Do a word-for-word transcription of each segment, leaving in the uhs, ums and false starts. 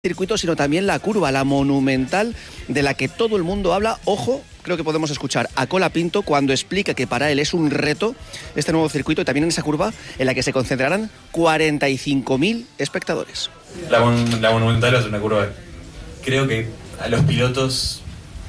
circuito, sino también la curva, la monumental de la que todo el mundo habla. Ojo, creo que podemos escuchar a Colapinto cuando explica que para él es un reto este nuevo circuito y también en esa curva en la que se concentrarán cuarenta y cinco mil espectadores. La, mon- la monumental es una curva, creo que a los pilotos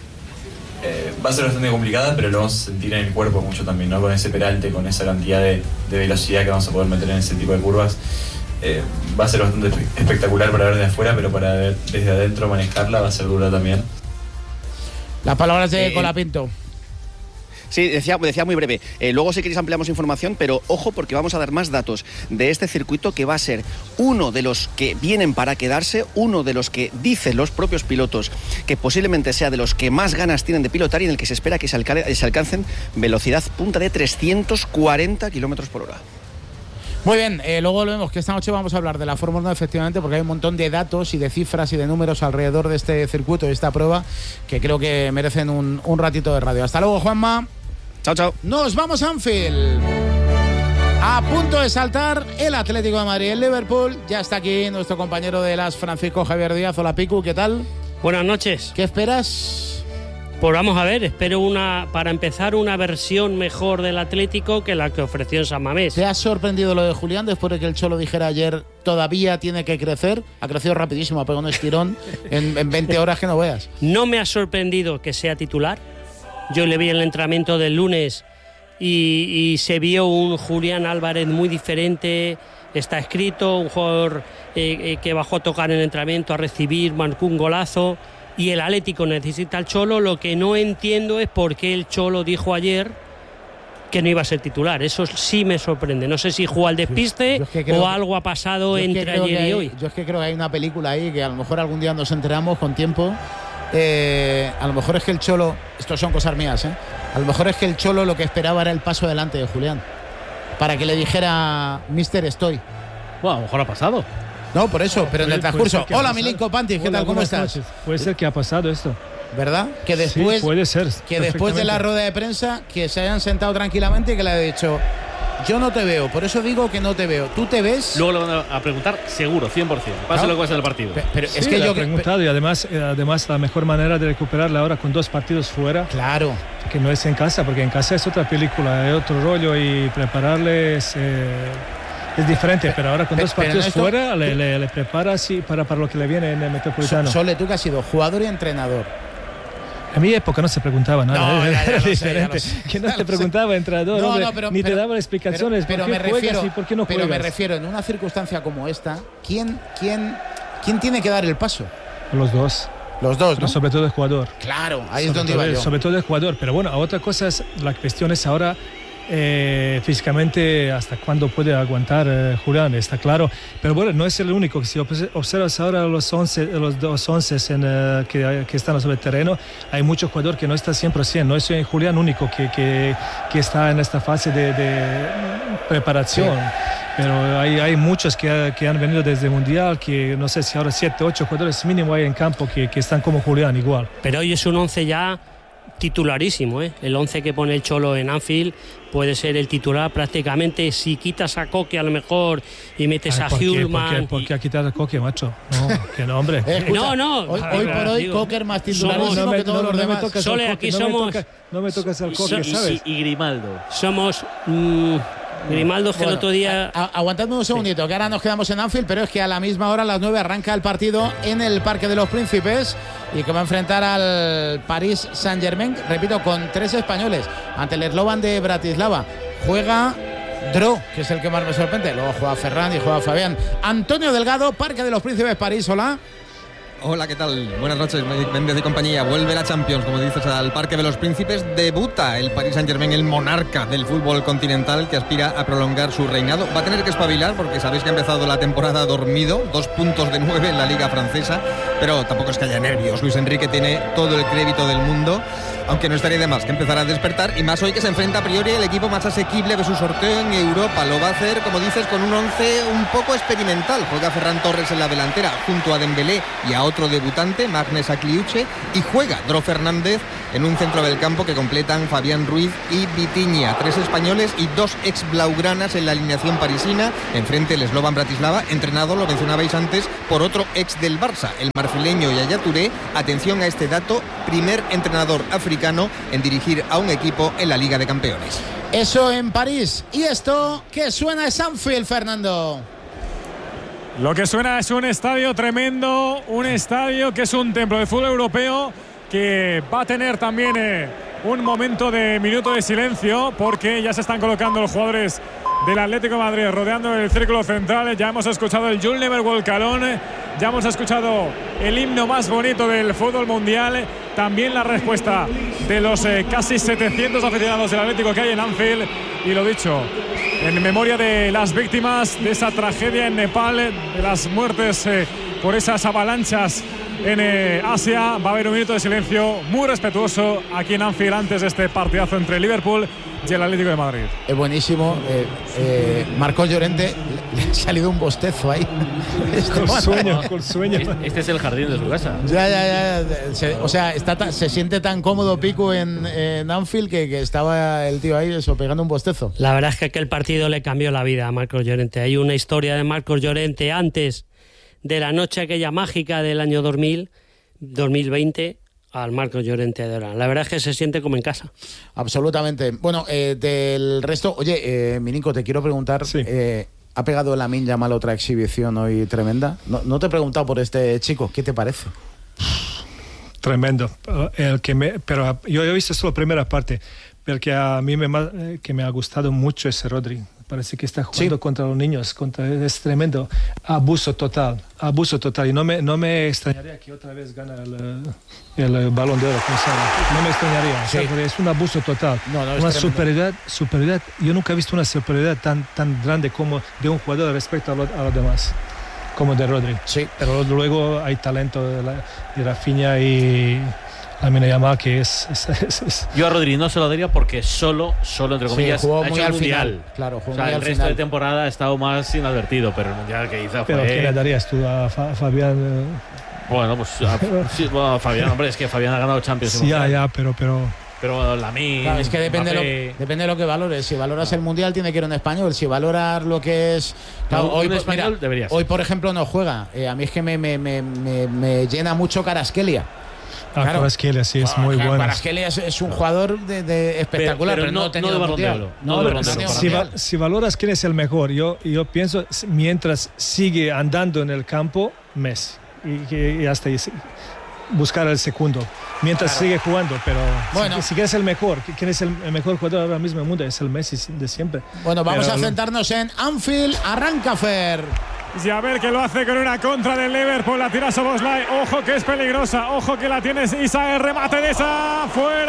eh, va a ser bastante complicada, pero lo vamos a sentir en el cuerpo mucho también, ¿no? Con ese peralte, con esa cantidad de, de velocidad que vamos a poder meter en ese tipo de curvas. Eh, va a ser bastante espectacular para ver desde afuera, pero para ver desde adentro manejarla va a ser dura también. Las palabras de Eh, Colapinto. Sí, decía, decía muy breve. Eh, luego si queréis ampliamos información, pero ojo porque vamos a dar más datos de este circuito que va a ser uno de los que vienen para quedarse, uno de los que dicen los propios pilotos que posiblemente sea de los que más ganas tienen de pilotar y en el que se espera que se, alca- se alcancen velocidad punta de trescientos cuarenta kilómetros por hora. Muy bien, eh, luego vemos que esta noche vamos a hablar de la Fórmula uno, efectivamente, porque hay un montón de datos y de cifras y de números alrededor de este circuito y esta prueba que creo que merecen un, un ratito de radio. Hasta luego, Juanma. Chao, chao. Nos vamos a Anfield. A punto de saltar el Atlético de Madrid, el Liverpool. Ya está aquí nuestro compañero de las, Francisco Javier Díaz. Hola, Picu, ¿qué tal? Buenas noches. ¿Qué esperas? Pues vamos a ver, espero una, para empezar, una versión mejor del Atlético que la que ofreció en San Mamés. ¿Te ha sorprendido lo de Julián después de que el Cholo dijera ayer todavía tiene que crecer? Ha crecido rapidísimo, ha pegado un estirón en, en veinte horas que no veas. No me ha sorprendido que sea titular. Yo le vi en el entrenamiento del lunes y, y se vio un Julián Álvarez muy diferente. Está escrito, un jugador eh, eh, que bajó a tocar en el entrenamiento, a recibir, marcó un golazo. Y el Atlético necesita al Cholo. Lo que no entiendo es por qué el Cholo dijo ayer que no iba a ser titular. Eso sí me sorprende. No sé si jugó al despiste Yo es que creo o que- algo ha pasado Yo es que entre creo ayer que y hay- hoy. Yo es que creo que hay una película ahí que a lo mejor algún día nos enteramos con tiempo. Eh, a lo mejor es que el Cholo, esto son cosas mías, ¿eh? A lo mejor es que el Cholo lo que esperaba era el paso adelante de Julián. Para que le dijera, Mister, estoy. Bueno, a lo mejor ha pasado. No, por eso, pero en el Puede- puede transcurso. ser que ha Hola, pasado. Milinko Pantis, ¿qué Hola, tal? ¿Cómo buenas estás? noches. Puede ser que ha pasado esto. ¿Verdad? Que después, Sí, puede ser. que después de la perfectamente. rueda de prensa, que se hayan sentado tranquilamente y que le haya dicho, yo no te veo, por eso digo que no te veo. ¿Tú te ves? Luego le van a preguntar seguro, cien por ciento. Pase Claro. lo que pase del partido. Pe- Pero es Sí, que le yo ha preguntado y además, eh, además la mejor manera de recuperarla ahora con dos partidos fuera, Claro. que no es en casa, porque en casa es otra película, es otro rollo y prepararles eh, es diferente, pero ahora con Pe- dos pero partidos en esto- fuera le, le, le preparas y para, para lo que le viene en el Metropolitano. Sole, tú que has sido jugador y entrenador. En mi época no se preguntaba nada, No, era, ya- ya era lo sé, diferente. ya lo sé, que no ya te lo preguntaba entrenador, No, hombre, no, pero- ni pero- te daban explicaciones Pero, por pero qué me juegas refiero, y por qué no pero juegas. me refiero, en una circunstancia como esta, ¿quién, quién, quién tiene que dar el paso? Los dos, Los dos, pero ¿no? sobre todo el jugador. Claro, ahí es sobre donde todo, iba yo. Sobre todo el jugador. Pero bueno, otra cosa es, la cuestión es ahora eh, físicamente hasta cuándo puede aguantar eh, Julián, está claro. Pero bueno, no es el único. Si obs- observas ahora los once, los dos once en, eh, que, que están sobre el terreno, hay muchos jugadores que no están cien por ciento. No es eh, Julián único que, que, que está en esta fase de, de preparación. Pero hay, hay muchos que, que han venido desde el Mundial, que no sé si ahora siete, ocho jugadores mínimo hay en campo que, que están como Julián igual. Pero hoy es un once ya titularísimo, ¿eh? El once que pone el Cholo en Anfield puede ser el titular prácticamente. Si quitas a Coque a lo mejor y metes Ay, a ¿por qué? Hullman. ¿Por qué, ¿Por qué ha quitado a Coque, macho? No, que no, hombre. Eh, escucha, No, no. Hoy, A hoy ver, por hoy, digo, Cocker más titularísimo somos- que me- todos los me demás. tocas Sole, al aquí Coque, no me somos- toca- No me tocas al So- Coque, Y, ¿sabes? y- y Grimaldo. Somos mm, Grimaldo, que Bueno, el otro día. a- a- aguantadme un segundito, que ahora nos quedamos en Anfield, pero es que a la misma hora, a las nueve, arranca el partido en el Parque de los Príncipes y que va a enfrentar al Paris Saint-Germain, repito, con tres españoles, ante el Slovan de Bratislava. Juega Dro, que es el que más me sorprende. Luego juega Ferran y juega Fabián. Antonio Delgado, Parque de los Príncipes, París, hola. Hola, ¿qué tal? Buenas noches, Méndez y compañía. Vuelve la Champions, como dices, al Parque de los Príncipes. Debuta el Paris Saint-Germain, el monarca del fútbol continental que aspira a prolongar su reinado. Va a tener que espabilar porque sabéis que ha empezado la temporada dormido, dos puntos de nueve en la Liga Francesa, pero tampoco es que haya nervios. Luis Enrique tiene todo el crédito del mundo, aunque no estaría de más que empezar a despertar, y más hoy que se enfrenta a priori el equipo más asequible de su sorteo en Europa. Lo va a hacer, como dices, con un once un poco experimental. Juega Ferran Torres en la delantera junto a Dembélé y a otro debutante, Magnus Akliuche, y juega Dro Fernández en un centro del campo que completan Fabián Ruiz y Vitinha, tres españoles y dos ex blaugranas en la alineación parisina. Enfrente el Slovan Bratislava, entrenado, lo mencionabais antes, por otro ex del Barça, el marfileño Yaya Touré. Atención a este dato, primer entrenador africano en dirigir a un equipo en la Liga de Campeones. Eso en París. Y esto que suena es Anfield, Fernando. Lo que suena es un estadio tremendo, un estadio que es un templo de fútbol europeo, que va a tener también eh, un momento de minuto de silencio, porque ya se están colocando los jugadores del Atlético de Madrid rodeando el círculo central. Ya hemos escuchado el You'll Never Walk Alone, ya hemos escuchado el himno más bonito del fútbol mundial, también la respuesta de los eh, casi setecientos aficionados del Atlético que hay en Anfield. Y lo dicho, en memoria de las víctimas de esa tragedia en Nepal, de las muertes eh, por esas avalanchas en eh, Asia, va a haber un minuto de silencio muy respetuoso aquí en Anfield antes de este partidazo entre Liverpool y el Atlético de Madrid. Es buenísimo. Eh, eh, Marcos Llorente, le ha salido un bostezo ahí. Con sueño, con sueño. Este, este es el jardín de su casa. Ya, ya, ya. Se, o sea, está ta, se siente tan cómodo Pico en, en Anfield que, que estaba el tío ahí eso, pegando un bostezo. La verdad es que aquel partido le cambió la vida a Marcos Llorente. Hay una historia de Marcos Llorente antes de la noche aquella mágica del año dos mil, dos mil veinte, al Marcos Llorente de ahora. La verdad es que se siente como en casa. Absolutamente. Bueno, eh, del resto, oye, eh, Minico, te quiero preguntar, sí. eh, ¿ha pegado Lamine Yamal otra exhibición hoy tremenda? No, no te he preguntado por este chico, ¿qué te parece? Tremendo. El que me, pero yo he visto solo la primera parte, porque a mí me, que me ha gustado mucho ese Rodri. Parece que está jugando sí. contra los niños, contra, es tremendo. Abuso total, abuso total. Y no me, no me extrañaría que otra vez gane el, el Balón de Oro. No me extrañaría, sí. porque es un abuso total. No, no, una superioridad, superioridad. Yo nunca he visto una superioridad tan, tan grande como de un jugador respecto a, lo, a los demás, como de Rodri. Sí. Pero luego hay talento de, la, de Rafinha y Lamine Yamal, que es, es, es, es... Yo a Rodri no se lo daría porque solo, solo entre comillas, sí, jugó ha muy hecho al el Mundial. Final. Claro, jugó o sea, muy el al resto final. de temporada ha estado más inadvertido, pero el Mundial que hizo ¿Pero fue... qué le darías tú a Fa- Fabián? Eh... Bueno, pues a, sí, bueno, Fabián, hombre, es que Fabián ha ganado Champions. Sí, ya, ya, pero... pero... Pero Lamine... Claro, es que depende, Mbappé... lo, depende de lo que valores. Si valoras claro. el Mundial, tiene que ir un español. Si valoras lo que es... Claro, no, hoy, un español mira, debería ser. Hoy, por ejemplo, no juega. Eh, a mí es que me, me, me, me, me llena mucho Kvaratskhelia. Ah, claro. Kvaratskhelia sí es muy bueno. Kvaratskhelia es, es un jugador de, de espectacular, pero, pero, pero no, no, no de Mundial. No, no, no, si, va, si valoras quién es el mejor, yo, yo pienso, mientras sigue andando en el campo, Messi. Y, y hasta ahí, buscar el segundo. Mientras claro. sigue jugando, pero bueno. si, si quieres el mejor, quién es el mejor jugador ahora mismo en el mundo, es el Messi de siempre. Bueno, vamos pero, a centrarnos en Anfield. Arranca Fer. Y a ver que lo hace con una contra del Liverpool. La tira Szoboszlai. Ojo que es peligrosa. Ojo que la tiene Isa. El remate de esa.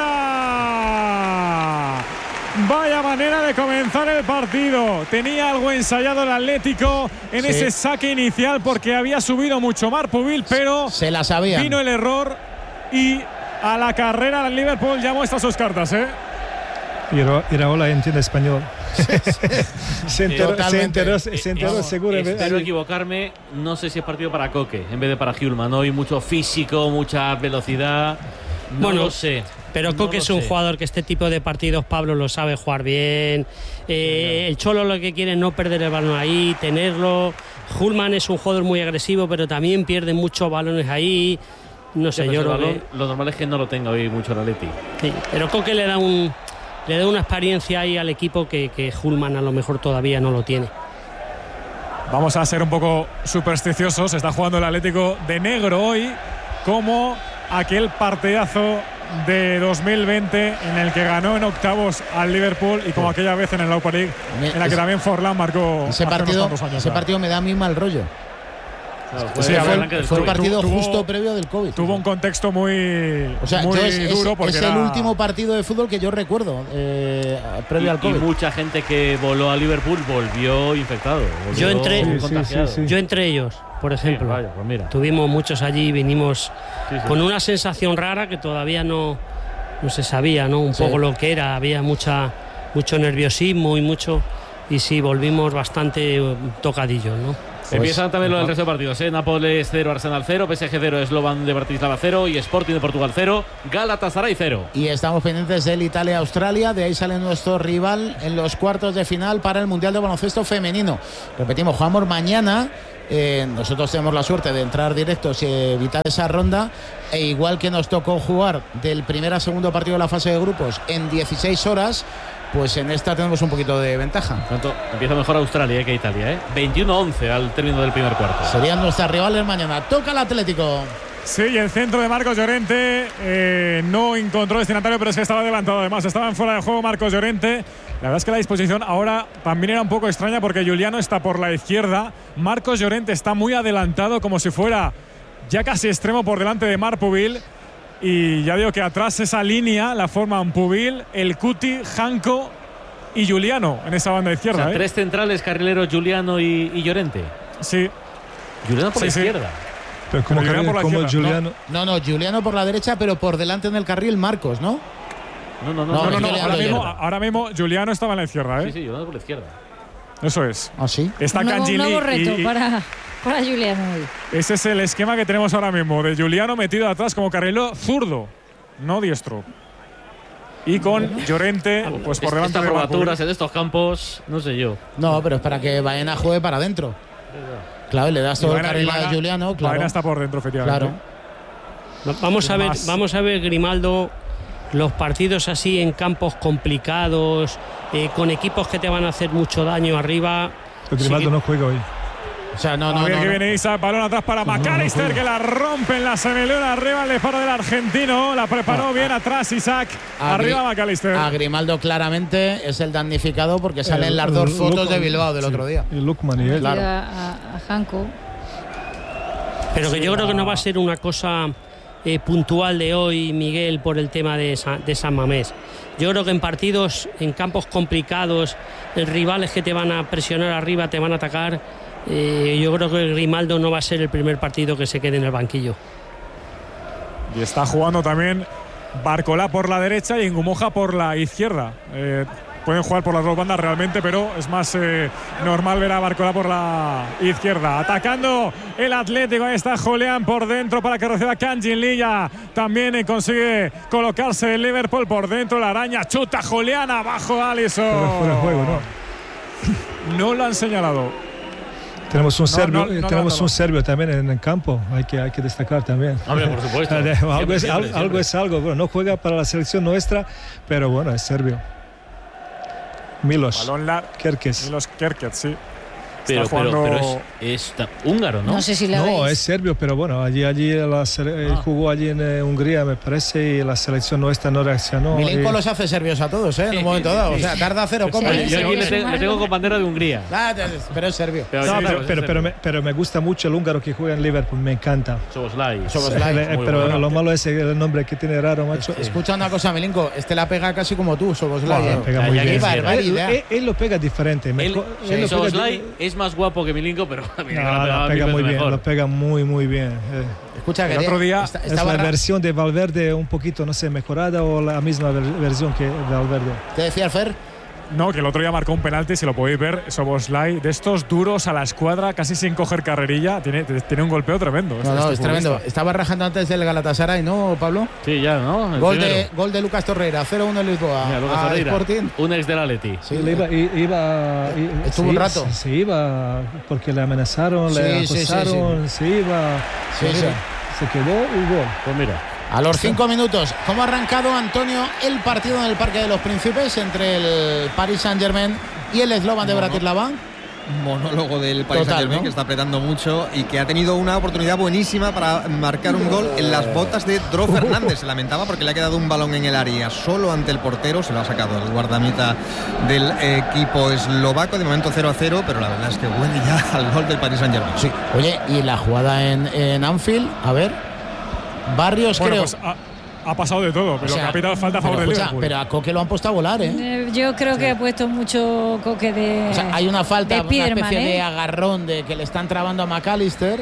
¡Fuera! Vaya manera de comenzar el partido. Tenía algo ensayado el Atlético en sí. ese saque inicial porque había subido mucho Marpubil, pero se la sabían. Vino el error y a la carrera el Liverpool ya muestra sus cartas, ¿eh? Iraola entiende español. se enteró, se enteró, se enteró eh, seguro. Espero equivocarme, no sé si es partido para Koke en vez de para Hjulmand. No hay mucho físico, mucha velocidad. No bueno, lo sé. Pero no Koke es un sé. jugador que este tipo de partidos, Pablo, lo sabe jugar bien. Eh, el Cholo lo que quiere es no perder el balón ahí, tenerlo. Hjulmand es un jugador muy agresivo, pero también pierde muchos balones ahí. No sé, yo lo balón, Lo normal es que no lo tenga hoy mucho el Atleti. Sí, pero Koke le da un... Le da una experiencia ahí al equipo que, que Hjulmand a lo mejor todavía no lo tiene. Vamos a ser un poco supersticiosos. Está jugando el Atlético de negro hoy, como aquel partidazo de dos mil veinte en el que ganó en octavos al Liverpool y como aquella vez en el Europa League en la que también Forlán marcó. Ese partido, ese partido me da a mí mal rollo. Claro, fue, sí, fue, el, fue el partido tuvo, justo previo del COVID. Tuvo un contexto muy, o sea, muy es, duro. Es, porque es era... el último partido de fútbol que yo recuerdo eh, previo y, al COVID. Y mucha gente que voló a Liverpool volvió infectado. Volvió yo, entre, sí, contagiado. Sí, sí, sí. yo entre ellos, por ejemplo. Sí, vaya, pues mira. Tuvimos muchos allí, vinimos sí, sí. con una sensación rara que todavía no, no se sabía, ¿no? Un sí. poco lo que era. Había mucha, mucho nerviosismo y mucho... Y sí, volvimos bastante tocadillos, ¿no? Empiezan también los del resto de partidos, ¿eh? Nápoles cero, Arsenal cero, P S G cero, Slovan de Bratislava cero y Sporting de Portugal cero, Galatasaray cero. Y estamos pendientes del Italia-Australia, de ahí sale nuestro rival en los cuartos de final para el Mundial de Baloncesto Femenino. Repetimos, jugamos mañana. Eh, nosotros tenemos la suerte de entrar directos y evitar esa ronda, e igual que nos tocó jugar del primer a segundo partido de la fase de grupos en dieciséis horas, pues en esta tenemos un poquito de ventaja. Tanto, empieza mejor Australia eh, que Italia, ¿eh? veintiuno once al término del primer cuarto. Serían nuestras rivales mañana. Toca el Atlético. Sí, y el centro de Marcos Llorente eh, no encontró destinatario, pero es que estaba adelantado. Además, estaba en fuera de juego Marcos Llorente. La verdad es que la disposición ahora también era un poco extraña porque Giuliano está por la izquierda. Marcos Llorente está muy adelantado, como si fuera ya casi extremo por delante de Marc Pubil. Y ya digo que atrás esa línea la forman Pubil, El Cuti, Janko y Giuliano en esa banda izquierda. O sea, ¿eh? tres centrales, carrileros, Giuliano y, y Llorente. Sí. Giuliano por sí, la sí. izquierda. Pero como, Giuliano por la como izquierda. Giuliano. No, no, Giuliano por la derecha, pero por delante en el carril Marcos, ¿no? No, no, no. No, No, no, no. Giuliano Ahora mismo, izquierda. ahora mismo Giuliano estaba en la izquierda, ¿eh? Sí, sí, Giuliano por la izquierda. Eso es. ¿Ah, sí? Está Un nuevo, Kanji un nuevo Lee reto y- y- para, para Giuliano hoy. Ese es el esquema que tenemos ahora mismo, de Giuliano metido atrás como carrilero zurdo, no diestro. Y con Llorente pues por delante Estas de Marc Pubil. probaturas en estos campos, no sé yo. No, pero es para que Baena juegue para adentro. Claro, y le das Y todo el Baena- carril y a Baena- Giuliano, claro. Baena está por dentro, efectivamente. Claro. Vamos a ver, Más. vamos a ver, Grimaldo, los partidos así en campos complicados, eh, con equipos que te van a hacer mucho daño arriba. Pero Grimaldo Sí. no juega hoy. O sea, no, a no, ver no, que no. viene Isa, balón atrás para McAllister, que la rompe en la semiluna, arriba el disparo del argentino, la preparó bien atrás Isaac, A arriba Gri- McAllister. A Grimaldo claramente es el damnificado porque salen El- las dos el fotos Lukman, de Bilbao del sí, otro día. Y Lukman y él. Claro. A, a, a Janko. Pero que yo creo que no va a ser una cosa eh, puntual de hoy, Miguel, por el tema de, Sa- de San Mamés. Yo creo que en partidos, en campos complicados, en rivales que te van a presionar arriba, te van a atacar, eh, yo creo que Grimaldo no va a ser el primer partido que se quede en el banquillo. Y está jugando también Barcolá por la derecha y Ngumoja por la izquierda. Eh, pueden jugar por las dos bandas realmente, pero es más eh, normal ver a Barcolá por la izquierda. Atacando el Atlético, ahí está Julián por dentro para que reciba Kanji Lee. Ya también eh, consigue colocarse el Liverpool por dentro. La araña chuta Julián, abajo Alisson. Pero fuera de juego, ¿no? No lo han señalado. Tenemos un No, serbio, no, no, tenemos no, no. un serbio también en el campo, hay que, hay que destacar también. Hombre, por supuesto. algo, Siempre, es, siempre, algo, siempre. algo es algo. Bueno, no juega para la selección nuestra, pero bueno, es serbio. Milos Balón largo. Kerkez. Los Kerkez, sí. Pero, Está pero, jugando- pero es, es ta- húngaro, ¿no? No sé si la No, veis. es serbio, pero bueno, allí, allí la sele- él jugó allí en eh, Hungría, me parece, y la selección nuestra no reaccionó. Milenko y- los hace serbios a todos, ¿eh? En un momento dado. O sea, tarda cero comas. Yo Sí, aquí sí, le, sí. te- le tengo con bandera de Hungría. Ah, pero es serbio. Pero, No, sí, pero, es pero, serbio. pero, me, pero me gusta mucho el húngaro que juega en Liverpool, me encanta. Soboslai. Soboslai. Eh, Muy pero bueno. lo malo es el nombre que tiene raro, macho. Escucha una cosa, Milenko. Este la pega casi como tú, Soboslai. Bueno, ¿eh? pega Ya, muy ya bien. quisiera. Él, barbaridad. él- él lo pega diferente. Él, mejor- sí, él lo pega Soboslai di- es más guapo que Milinko, pero a mí No, me la pegaba lo mil pega veces muy bien, mejor. lo pega muy, muy bien. Eh, Escucha, El que otro día esta- es estaba la ra- versión de Valverde un poquito, no sé, mejorada o la misma ver- versión que Valverde. ¿Te decía el Fer? No, que el otro día marcó un penalti, si lo podéis ver, Soboslai, de estos duros a la escuadra, casi sin coger carrerilla, tiene, tiene un golpeo tremendo. No, este- no, este es tremendo. futbolista. Estaba rajando antes del Galatasaray, ¿no, Pablo? Sí, ya, ¿no? El Gol de, primero. gol de Lucas Torreira, cero uno en Lisboa. Mira, Lucas a Ferreira, Sporting. un ex del Atleti. Sí, Le iba, i- iba, i- Estuvo se un iba- rato. Se, se iba porque le amenazaron, Sí, le sí, sí, acosaron, se iba. Sí, Mira, sí. Se quedó y gol. Pues mira. A los cinco minutos, ¿cómo ha arrancado, Antonio, el partido en el Parque de los Príncipes entre el Paris Saint-Germain y el Slovan de No, no. Bratislava? Monólogo del Paris Total, Saint-Germain, ¿no? que está apretando mucho y que ha tenido una oportunidad buenísima para marcar un gol en las botas de Dro Fernández. Se lamentaba porque le ha quedado un balón en el área solo ante el portero. Se lo ha sacado el guardameta del equipo eslovaco. De momento cero a cero, pero la verdad es que huele ya al gol del Paris Saint-Germain. Sí. Oye, y la jugada en, en Anfield, a ver. Barrios, Bueno, creo. pues ha, ha pasado de todo, pero O sea, que ha pitado falta a favor pero, del escucha, Liverpool. pero a Coque lo han puesto a volar, ¿eh? Eh, Yo creo que ha puesto mucho coque de. O sea, hay una falta, de una Spiderman, especie ¿eh? de agarrón de que le están trabando a McAllister.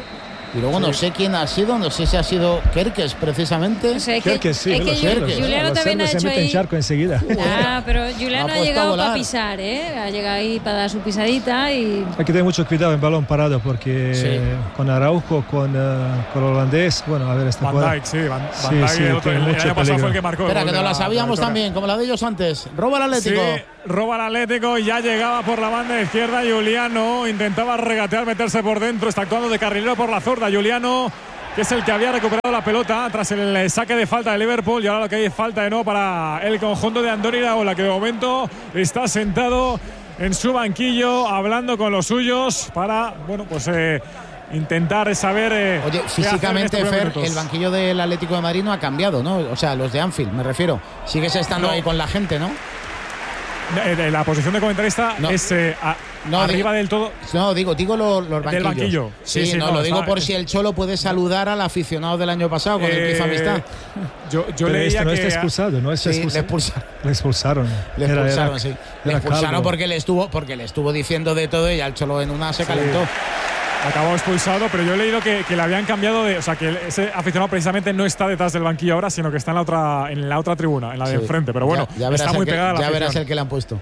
Y luego sí. no sé quién ha sido, no sé si ha sido Kerkes precisamente. O sea, es que, Kerkes, sí, es que Kerkes. Juliano Los también ha se hecho mete en ahí... charco enseguida. Ah, pero Juliano ha, ha llegado para pisar, ¿eh? Ha llegado ahí para dar su pisadita y... Hay que tener mucho cuidado en balón parado porque sí. con Araujo, con, uh, con holandés, bueno, a ver, esta Van jugada. Dijk, sí, Van, sí, Van Dijk, sí, el, otro, el, el año pasado fue el que marcó. Espera, el que no la sabíamos la también, como la de ellos antes. Roba el Atlético. Sí, roba el Atlético, ya llegaba por la banda izquierda Juliano, intentaba regatear, meterse por dentro, está actuando de carrilero por la zurda Juliano, que es el que había recuperado la pelota tras el saque de falta de Liverpool, y ahora lo que hay es falta de nuevo para el conjunto de Andoni Iraola, que de momento está sentado en su banquillo hablando con los suyos para, bueno, pues eh, intentar saber eh, Oye, físicamente, Fer, el banquillo del Atlético de Madrid no ha cambiado, ¿no? O sea, los de Anfield, me refiero. Sigues estando no. ahí con la gente, ¿no? La posición de comentarista no. es eh, a, no, arriba digo, del todo. No, digo, digo los, los banquillos. Del banquillo. Sí, sí, sí no, no, lo digo está, por si el Cholo puede saludar al aficionado del año pasado con eh, el que hizo amistad. Yo, yo leía este no que está expulsado, no está sí, expulsado. Le expulsaron. Le expulsaron. Le expulsaron, era, sí. Era le expulsaron calvo. porque le estuvo porque le estuvo diciendo de todo y al Cholo en una se calentó. Sí. Acabó expulsado, pero yo he leído que, que le habían cambiado de, o sea, que ese aficionado precisamente no está detrás del banquillo ahora, sino que está en la otra, en la otra tribuna, en la de sí. enfrente. Pero bueno, ya, ya está muy que, pegada a la Ya afición. verás el que le han puesto.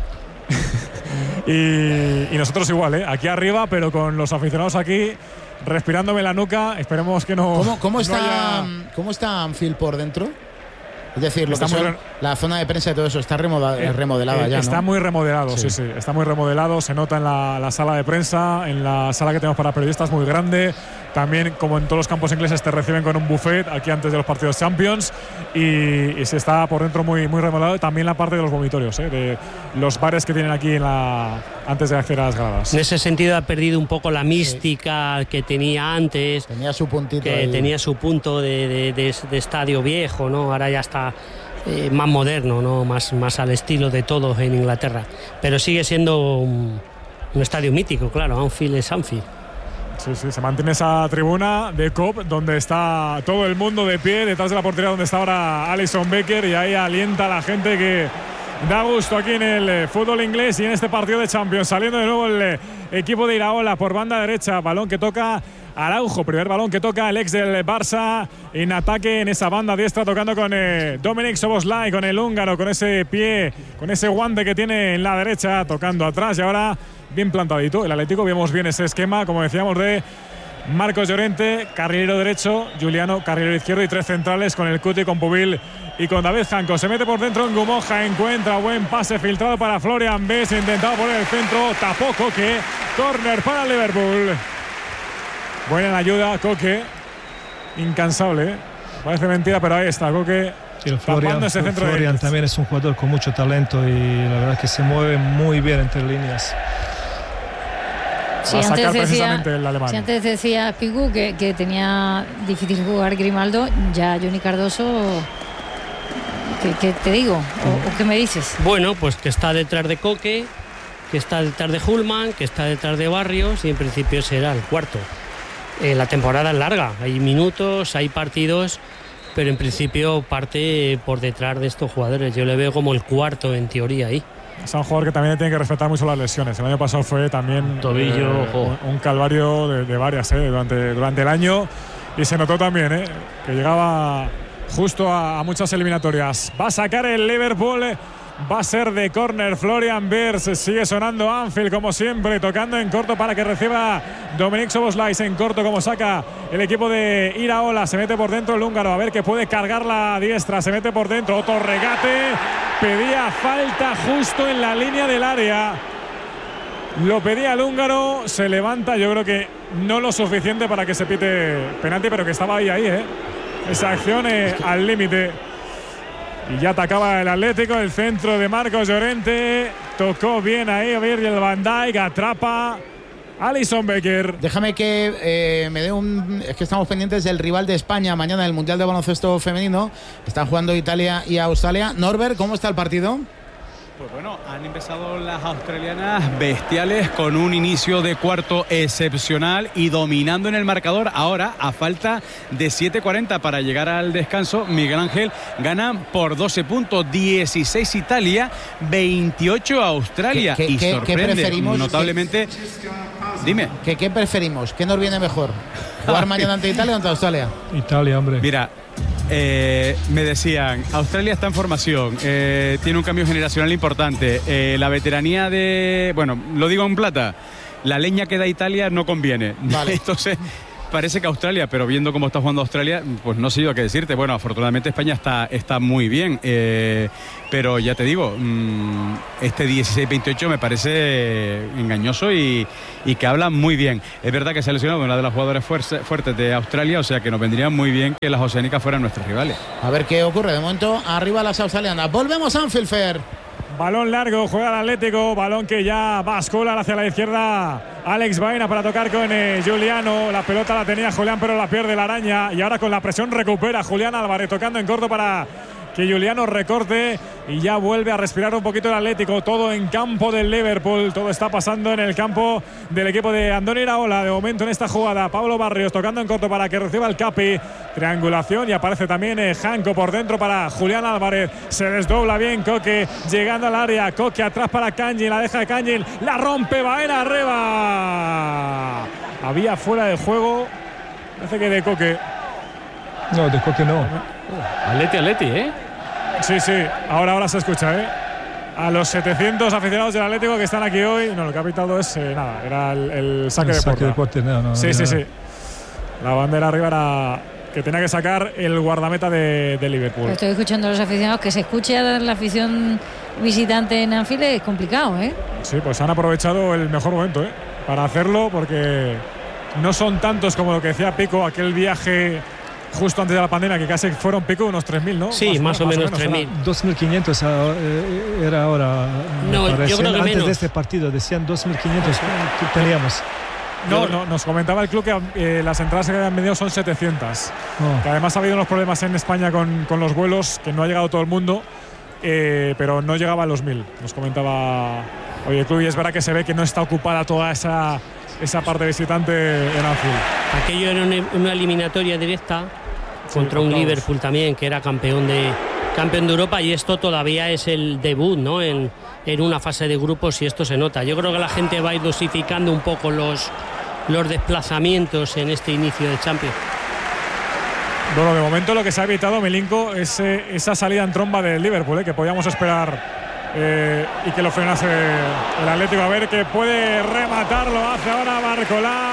y, y nosotros igual, ¿eh? Aquí arriba, pero con los aficionados aquí respirándome la nuca. Esperemos que no. ¿Cómo, cómo no está, haya... ¿cómo está Anfield por dentro? Es decir, lo está que son, la zona de prensa y todo eso está remodelada, eh, remodelada eh, ya, ¿no? Está muy remodelado, sí. sí, sí. Está muy remodelado. Se nota en la, la sala de prensa, en la sala que tenemos para periodistas, muy grande. También, como en todos los campos ingleses, te reciben con un buffet aquí antes de los partidos Champions. Y, y se está por dentro muy, muy remodelado. También la parte de los vomitorios, ¿eh? De los bares que tienen aquí en la, antes de acceder a las gradas. En ese sentido ha perdido un poco la mística sí. que tenía antes. Tenía su puntito que ahí. Tenía su punto de, de, de, de estadio viejo, ¿no? Ahora ya está eh, más moderno, ¿no? Más, más al estilo de todos en Inglaterra. Pero sigue siendo un, un estadio mítico, claro. Anfield es Anfield. Sí, sí, se mantiene esa tribuna de C O P donde está todo el mundo de pie, detrás de la portería donde está ahora Alisson Becker, y ahí alienta a la gente que da gusto aquí en el fútbol inglés y en este partido de Champions. Saliendo de nuevo el equipo de Iraola por banda derecha, balón que toca Araujo, primer balón que toca el ex del Barça en ataque en esa banda diestra, tocando con eh, Dominik Szoboszlai, con el húngaro, con ese pie, con ese guante que tiene en la derecha, tocando atrás, y ahora bien plantadito el Atlético. Vemos bien ese esquema, como decíamos, de Marcos Llorente, carrilero derecho, Juliano, carrilero izquierdo, y tres centrales con el Cuti, con Pubil y con David Janko. Se mete por dentro en Gumoja, encuentra buen pase filtrado para Florian Bess, intentado poner el centro, tapó Coque, córner para Liverpool. Buena la ayuda, Coque, incansable, ¿eh? Parece mentira, pero ahí está Coque. Sí, Florian, ese centro Florian de... también es un jugador con mucho talento y la verdad es que se mueve muy bien entre líneas. Sí, Va a sacar antes decía, precisamente el alemán. Si antes decía Pigu que, que tenía difícil jugar Grimaldo, ya Johnny Cardoso, ¿qué, qué te digo? ¿O, o qué me dices? Bueno, pues que está detrás de Coque, que está detrás de Hulman, que está detrás de Barrios, y en principio será el cuarto. Eh, la temporada es larga, hay minutos, hay partidos, pero en principio parte por detrás de estos jugadores. Yo le veo como el cuarto en teoría ahí. Es un jugador que también tiene que respetar mucho las lesiones. El año pasado fue también tobillo, eh, un, un calvario de, de varias eh, durante, durante el año, y se notó también eh, que llegaba justo a, a muchas eliminatorias. Va a sacar el Liverpool, va a ser de córner Florian Wirtz. Sigue sonando Anfield como siempre, tocando en corto para que reciba Dominik Szoboszlai. En corto como saca el equipo de Iraola. Se mete por dentro el húngaro, a ver que puede cargar la diestra. Se mete por dentro, otro regate. Pedía falta justo en la línea del área. Lo pedía el húngaro, se levanta. Yo creo que no lo suficiente para que se pite penalti, pero que estaba ahí, ahí, ¿eh? Esa acción eh, al límite. Y ya atacaba el Atlético, el centro de Marcos Llorente. Tocó bien ahí Virgil van Dijk, atrapa Alisson Becker. Déjame que eh, me dé un... Es que estamos pendientes del rival de España mañana en el Mundial de Baloncesto Femenino. Están jugando Italia y Australia. Norbert, ¿cómo está el partido? Pues bueno, han empezado las australianas bestiales con un inicio de cuarto excepcional y dominando en el marcador. Ahora, a falta de siete cuarenta para llegar al descanso, Miguel Ángel gana por doce puntos, dieciséis Italia, veintiocho Australia. ¿Qué, qué, y qué, sorprende ¿qué preferimos? notablemente. ¿Qué, Dime. ¿qué, ¿Qué preferimos? ¿Qué nos viene mejor? ¿Jugar mañana ante Italia o ante Australia? Italia, hombre. Mira. Eh, me decían, Australia está en formación, eh, tiene un cambio generacional importante, eh, la veteranía de, bueno, lo digo en plata, la leña que da Italia no conviene. Vale. Entonces parece que Australia, pero viendo cómo está jugando Australia, pues no sé yo qué decirte. Bueno, afortunadamente España está, está muy bien, eh, pero ya te digo, mmm, este dieciséis veintiocho me parece engañoso y, y que habla muy bien. Es verdad que se ha lesionado una de las jugadoras fuerza, fuertes de Australia, o sea que nos vendría muy bien que las oceánicas fueran nuestros rivales. A ver qué ocurre. De momento, arriba las australianas. Volvemos a Anfield, Fer. Balón largo, juega el Atlético, balón que ya bascula hacia la izquierda. Alex Baena para tocar con eh, Giuliano. La pelota la tenía Julián, pero la pierde la araña. Y ahora con la presión recupera Julián Álvarez, tocando en corto para que Giuliano recorte. Y ya vuelve a respirar un poquito el Atlético. Todo en campo del Liverpool. Todo está pasando en el campo del equipo de Andoni Iraola. De momento en esta jugada, Pablo Barrios tocando en corto para que reciba el Capi. Triangulación y aparece también eh, Janko por dentro para Julián Álvarez. Se desdobla bien Coque, llegando al área. Coque atrás para Kangin, la deja de Kangin. La rompe Baena arriba. Había fuera de juego. Parece que de Coque. No, de Coque no. Atleti, Atleti, ¿eh? Sí, sí, ahora, ahora se escucha, ¿eh? A los setecientos aficionados del Atlético que están aquí hoy, no, lo que ha pitado es eh, nada, era el, el saque el de saque puerta. De no, no, sí, no, sí, no. sí. La bandera arriba era que tenía que sacar el guardameta de, de Liverpool. Estoy escuchando a los aficionados, que se escuche a la afición visitante en Anfield es complicado, ¿eh? Sí, pues han aprovechado el mejor momento, ¿eh? Para hacerlo, porque no son tantos como lo que decía Pico, aquel viaje justo antes de la pandemia, que casi fueron Pico unos tres mil, ¿no? Sí, más, más o menos, menos tres mil. dos mil quinientos era ahora. No, yo creo que antes menos. de este partido decían dos mil quinientos que teníamos. No, no, nos comentaba el club que eh, las entradas que habían vendido son setecientas. Oh. Que además ha habido unos problemas en España con, con los vuelos, que no ha llegado todo el mundo, eh, pero no llegaba a los mil. Nos comentaba hoy el club, y es verdad que se ve que no está ocupada toda esa, esa parte visitante en Anfield. Aquello era una, una eliminatoria directa contra sí, un Liverpool también, que era campeón de campeón de Europa, y esto todavía es el debut, ¿no? En, en una fase de grupos, y esto se nota. Yo creo que la gente va a ir dosificando un poco los, los desplazamientos en este inicio de Champions. Bueno, de momento lo que se ha evitado, Milinko, es eh, esa salida en tromba del Liverpool, eh, que podíamos esperar eh, y que lo frenase el Atlético. A ver, que puede rematar, lo hace ahora Barcolá.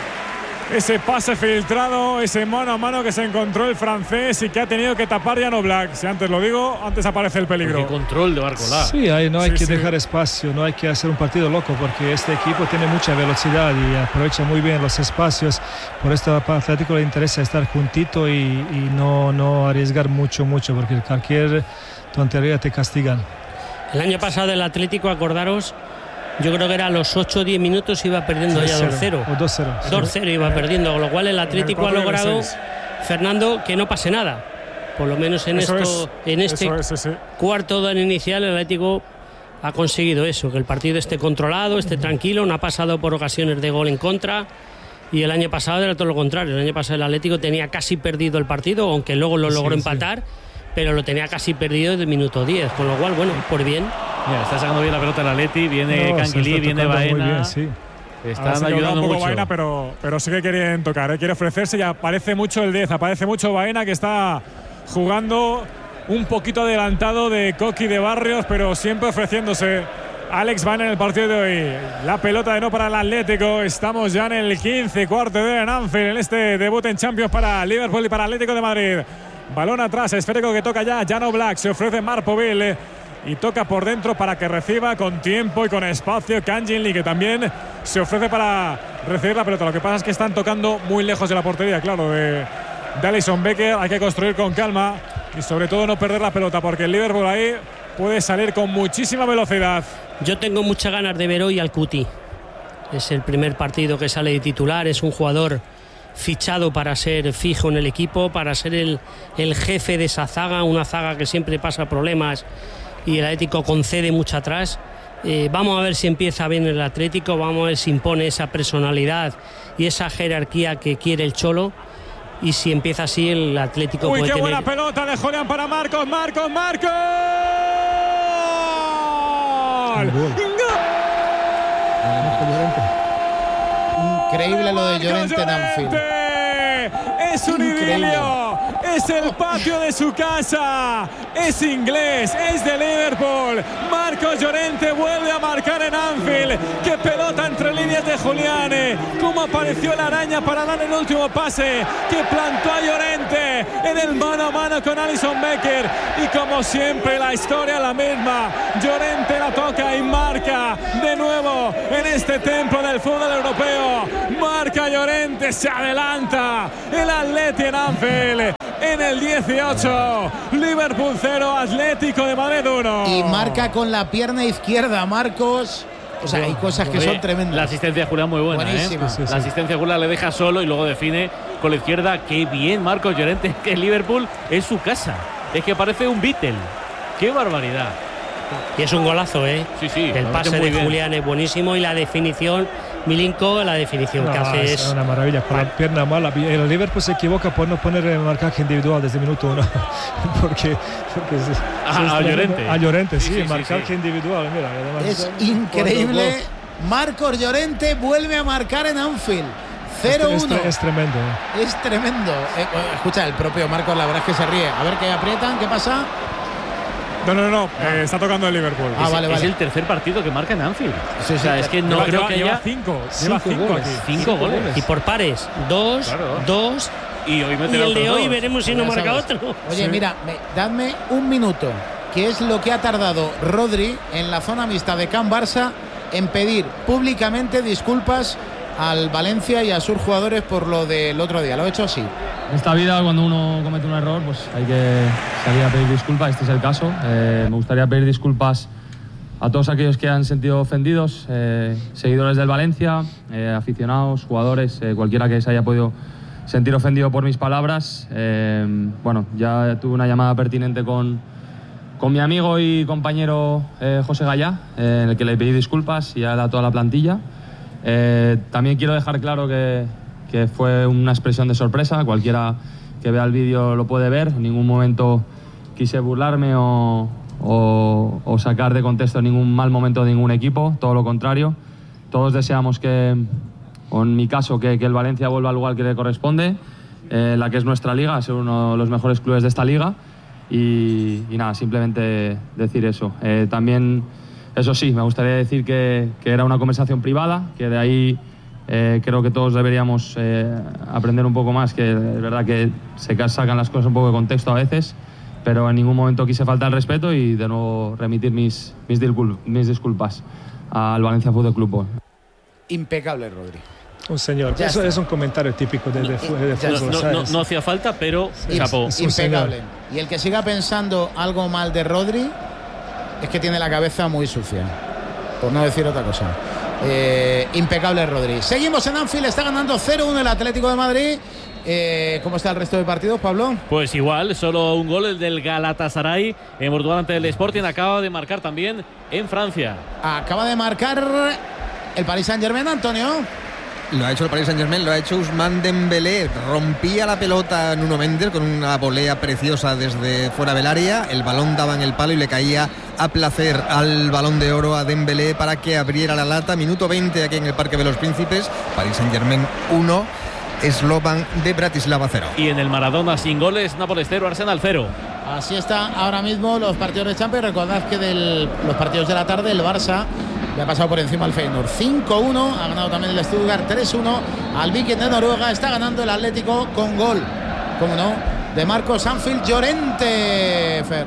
Ese pase filtrado, ese mano a mano que se encontró el francés y que ha tenido que tapar Jan Oblak. Si antes lo digo, antes aparece el peligro. Qué control de Barcolá. Sí, ahí no hay sí, que sí. dejar espacio, no hay que hacer un partido loco, porque este equipo tiene mucha velocidad y aprovecha muy bien los espacios. Por esto a Atlético le interesa estar juntito y, y no, no arriesgar mucho, mucho, porque cualquier tontería te castigan. El año pasado el Atlético, acordaros, yo creo que era a los ocho o diez minutos iba perdiendo ya dos cero. O dos cero. dos cero iba perdiendo, con lo cual el Atlético ha logrado, Fernando, que no pase nada. Por lo menos en, eso esto, es, en este es, sí, sí. cuarto de inicial el Atlético ha conseguido eso, que el partido esté controlado, esté tranquilo, no ha pasado por ocasiones de gol en contra. Y el año pasado era todo lo contrario. El año pasado el Atlético tenía casi perdido el partido, aunque luego lo logró sí, empatar, sí. pero lo tenía casi perdido desde el minuto diez, con lo cual, bueno, por bien. Mira, está sacando bien la pelota el Atleti, viene no, Canguilí, viene Baena. Bien, sí. Están ayudando un poco mucho. Baena, pero, pero sí que quieren tocar, ¿eh? Quiere ofrecerse, y aparece mucho el diez, aparece mucho Baena, que está jugando un poquito adelantado de Coqui, de Barrios, pero siempre ofreciéndose. Alex Baena en el partido de hoy. La pelota de no para el Atlético. Estamos ya en el quince, cuarto de en Anfield, en este debut en Champions para Liverpool y para Atlético de Madrid. Balón atrás, esférico que toca ya Jan Oblak. Se ofrece Marpoville y toca por dentro para que reciba con tiempo y con espacio Kangin Lee, que también se ofrece para recibir la pelota. Lo que pasa es que están tocando muy lejos de la portería, claro, de, de Alisson Becker. Hay que construir con calma y sobre todo no perder la pelota, porque el Liverpool ahí puede salir con muchísima velocidad. Yo tengo muchas ganas de ver hoy al Cuti. Es el primer partido que sale de titular, es un jugador fichado para ser fijo en el equipo, para ser el, el jefe de esa zaga, una zaga que siempre pasa problemas y el Atlético concede mucho atrás. Eh, vamos a ver si empieza bien el Atlético, vamos a ver si impone esa personalidad y esa jerarquía que quiere el Cholo, y si empieza así el Atlético Uy, puede qué tener... buena pelota de Julián para Marcos, Marcos, Marcos. ¡Gol! Increíble lo de Llorente en Anfield. Es un idilio, es el patio de su casa, es inglés, es de Liverpool. Marcos Llorente vuelve a marcar en Anfield. Qué pelota entre líneas de Julián, cómo apareció la araña para dar el último pase, que plantó a Llorente en el mano a mano con Alisson Becker, y como siempre la historia la misma. Llorente la toca y marca de nuevo en este templo del fútbol europeo. Marca Llorente, se adelanta el Atleti en Anfield en el dieciocho. Liverpool cero, Atlético de Madrid uno. Y marca con la pierna izquierda, Marcos. O sea, hay cosas que Oye, son tremendas. La asistencia de Julián muy buena, Buenísima. ¿eh? Sí, sí. La asistencia de Julián le deja solo y luego define con la izquierda. Qué bien Marcos Llorente, que Liverpool es su casa. Es que parece un Beatle. Qué barbaridad. Y es un golazo, ¿eh? Sí, sí. El pase de Julián es buenísimo, y la definición, Milinko, la definición no, que hace es... Es una maravilla, con la pierna mala. El Liverpool se equivoca por no poner el marcaje individual desde el minuto uno. porque, porque se, a, se a Llorente. A Llorente, sí, sí, sí marcaje sí, sí. individual. Mira, además, es increíble. Marcos Llorente vuelve a marcar en Anfield. cero uno. Es, es, es tremendo. Es tremendo. Eh, escucha, el propio Marcos, la verdad es que se ríe. A ver qué aprietan, ¿qué pasa? No, no, no, eh, está tocando el Liverpool. Ah, es, vale, es vale. el tercer partido que marca en Anfield. Sí, sí, o sea, es que no lleva, creo lleva, que lleva haya cinco, cinco lleva cinco goles. aquí. Cinco, cinco goles. Y por pares, dos, Claro. dos, Y hoy y meterá el de otros hoy dos. veremos si no Ya marca sabes. otro. Oye, Sí. mira, me, dadme un minuto, que es lo que ha tardado Rodri en la zona mixta de Can Barça en pedir públicamente disculpas al Valencia y a sus jugadores por lo del otro día. Lo he hecho así. En esta vida, cuando uno comete un error, pues hay que salir a pedir disculpas. Este es el caso. Eh, me gustaría pedir disculpas a todos aquellos que han sentido ofendidos, eh, seguidores del Valencia, eh, aficionados, jugadores, eh, cualquiera que se haya podido sentir ofendido por mis palabras. Eh, bueno, ya tuve una llamada pertinente con, con mi amigo y compañero eh, José Gallá, eh, en el que le pedí disculpas y a toda la plantilla. Eh, también quiero dejar claro que, que fue una expresión de sorpresa. Cualquiera que vea el vídeo lo puede ver. En ningún momento quise burlarme o, o, o sacar de contexto ningún mal momento de ningún equipo. Todo lo contrario. Todos deseamos que, o en mi caso, que, que el Valencia vuelva al lugar que le corresponde, eh, la que es nuestra liga, ser uno de los mejores clubes de esta liga. Y, y nada, simplemente decir eso. Eh, también... Eso sí, me gustaría decir que, que era una conversación privada, que de ahí eh, creo que todos deberíamos eh, aprender un poco más, que es verdad que se sacan las cosas un poco de contexto a veces, pero en ningún momento quise faltar el respeto y de nuevo remitir mis, mis, disculp mis disculpas al Valencia Fútbol Club. Impecable, Rodri. Un señor. Ya Eso está. es un comentario típico de, de, de No, fútbol. no, ¿sabes? no, no hacía falta, pero Im- chapó. Es un Impecable. señor. Y el que siga pensando algo mal de Rodri es que tiene la cabeza muy sucia, por no decir otra cosa. Eh, impecable Rodri. Seguimos en Anfield, está ganando cero uno el Atlético de Madrid. Eh, ¿Cómo está el resto de partidos, Pablo? Pues igual, solo un gol, el del Galatasaray en Portugal ante el Sporting. Acaba de marcar también en Francia. Acaba de marcar el Paris Saint-Germain, Antonio. Lo ha hecho el Paris Saint-Germain, lo ha hecho Ousmane Dembélé. Rompía la pelota Nuno Mendes con una volea preciosa desde fuera del área. El balón daba en el palo y le caía a placer al Balón de Oro a Dembélé para que abriera la lata. Minuto veinte aquí en el Parque de los Príncipes. Paris Saint-Germain uno, Slovan de Bratislava cero. Y en el Maradona sin goles, Nápoles cero, Arsenal cero. Así está ahora mismo los partidos de Champions. Recordad que de los partidos de la tarde el Barça le ha pasado por encima al Feyenoord cinco uno, ha ganado también el Stuttgart tres uno al Viking de Noruega. Está ganando el Atlético con gol, como no, de Marcos Anfield Llorente, Fer.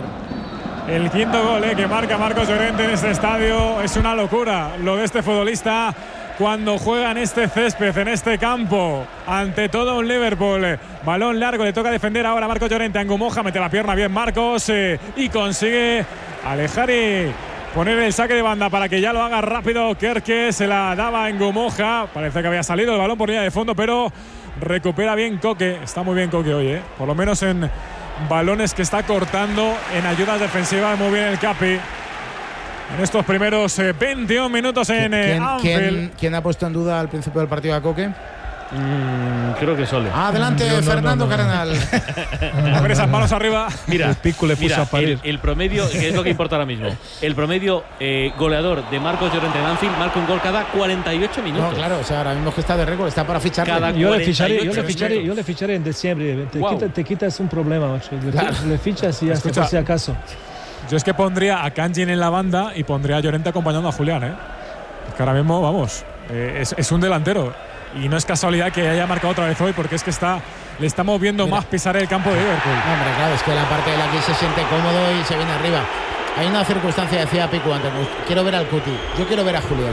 El quinto gol eh, que marca Marcos Llorente en este estadio es una locura. Lo de este futbolista cuando juega en este césped, en este campo, ante todo un Liverpool. Balón largo, le toca defender ahora a Marcos Llorente. Angumoja mete la pierna bien Marcos eh, y consigue alejar y poner el saque de banda para que ya lo haga rápido. Kerke se la daba a Angumoja. Parece que había salido el balón por línea de fondo, pero recupera bien Coque, está muy bien Coque hoy, ¿eh? Por lo menos en balones que está cortando, en ayudas defensivas, muy bien el Capi. En estos primeros eh, veintiún minutos en eh, ¿Quién, Anfield. ¿quién, ¿Quién ha puesto en duda al principio del partido a Coque? Mm, creo que Sole. Adelante, No, no, Fernando no, no. Cardenal. A ver esas manos arriba. Mira, El Pico le puso mira, a parir. el, el promedio, que es lo que importa ahora mismo. El promedio eh, goleador de Marcos Llorente en Anfield marca un gol cada cuarenta y ocho minutos. No, claro, o sea, ahora mismo que está de récord, está para ficharle. Cada Yo le ficharé, yo le cuarenta y ocho ficharé, yo le ficharé en diciembre. Te, Wow. quita- te quitas un problema, macho. Le, Claro. le fichas y ya está, Escucha. por si acaso. Yo es que pondría a Kangin en la banda y pondría a Llorente acompañando a Julián, ¿eh? Que ahora mismo, vamos, eh, es, es un delantero. Y no es casualidad que haya marcado otra vez hoy, porque es que está le estamos viendo Mira. más pisar el campo de Liverpool. No, hombre, claro, es que la parte de la que se siente cómodo y se viene arriba. Hay una circunstancia, decía Pico antes, pues, quiero ver al Cuti, yo quiero ver a Julián.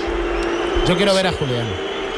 Yo quiero ver a Julián.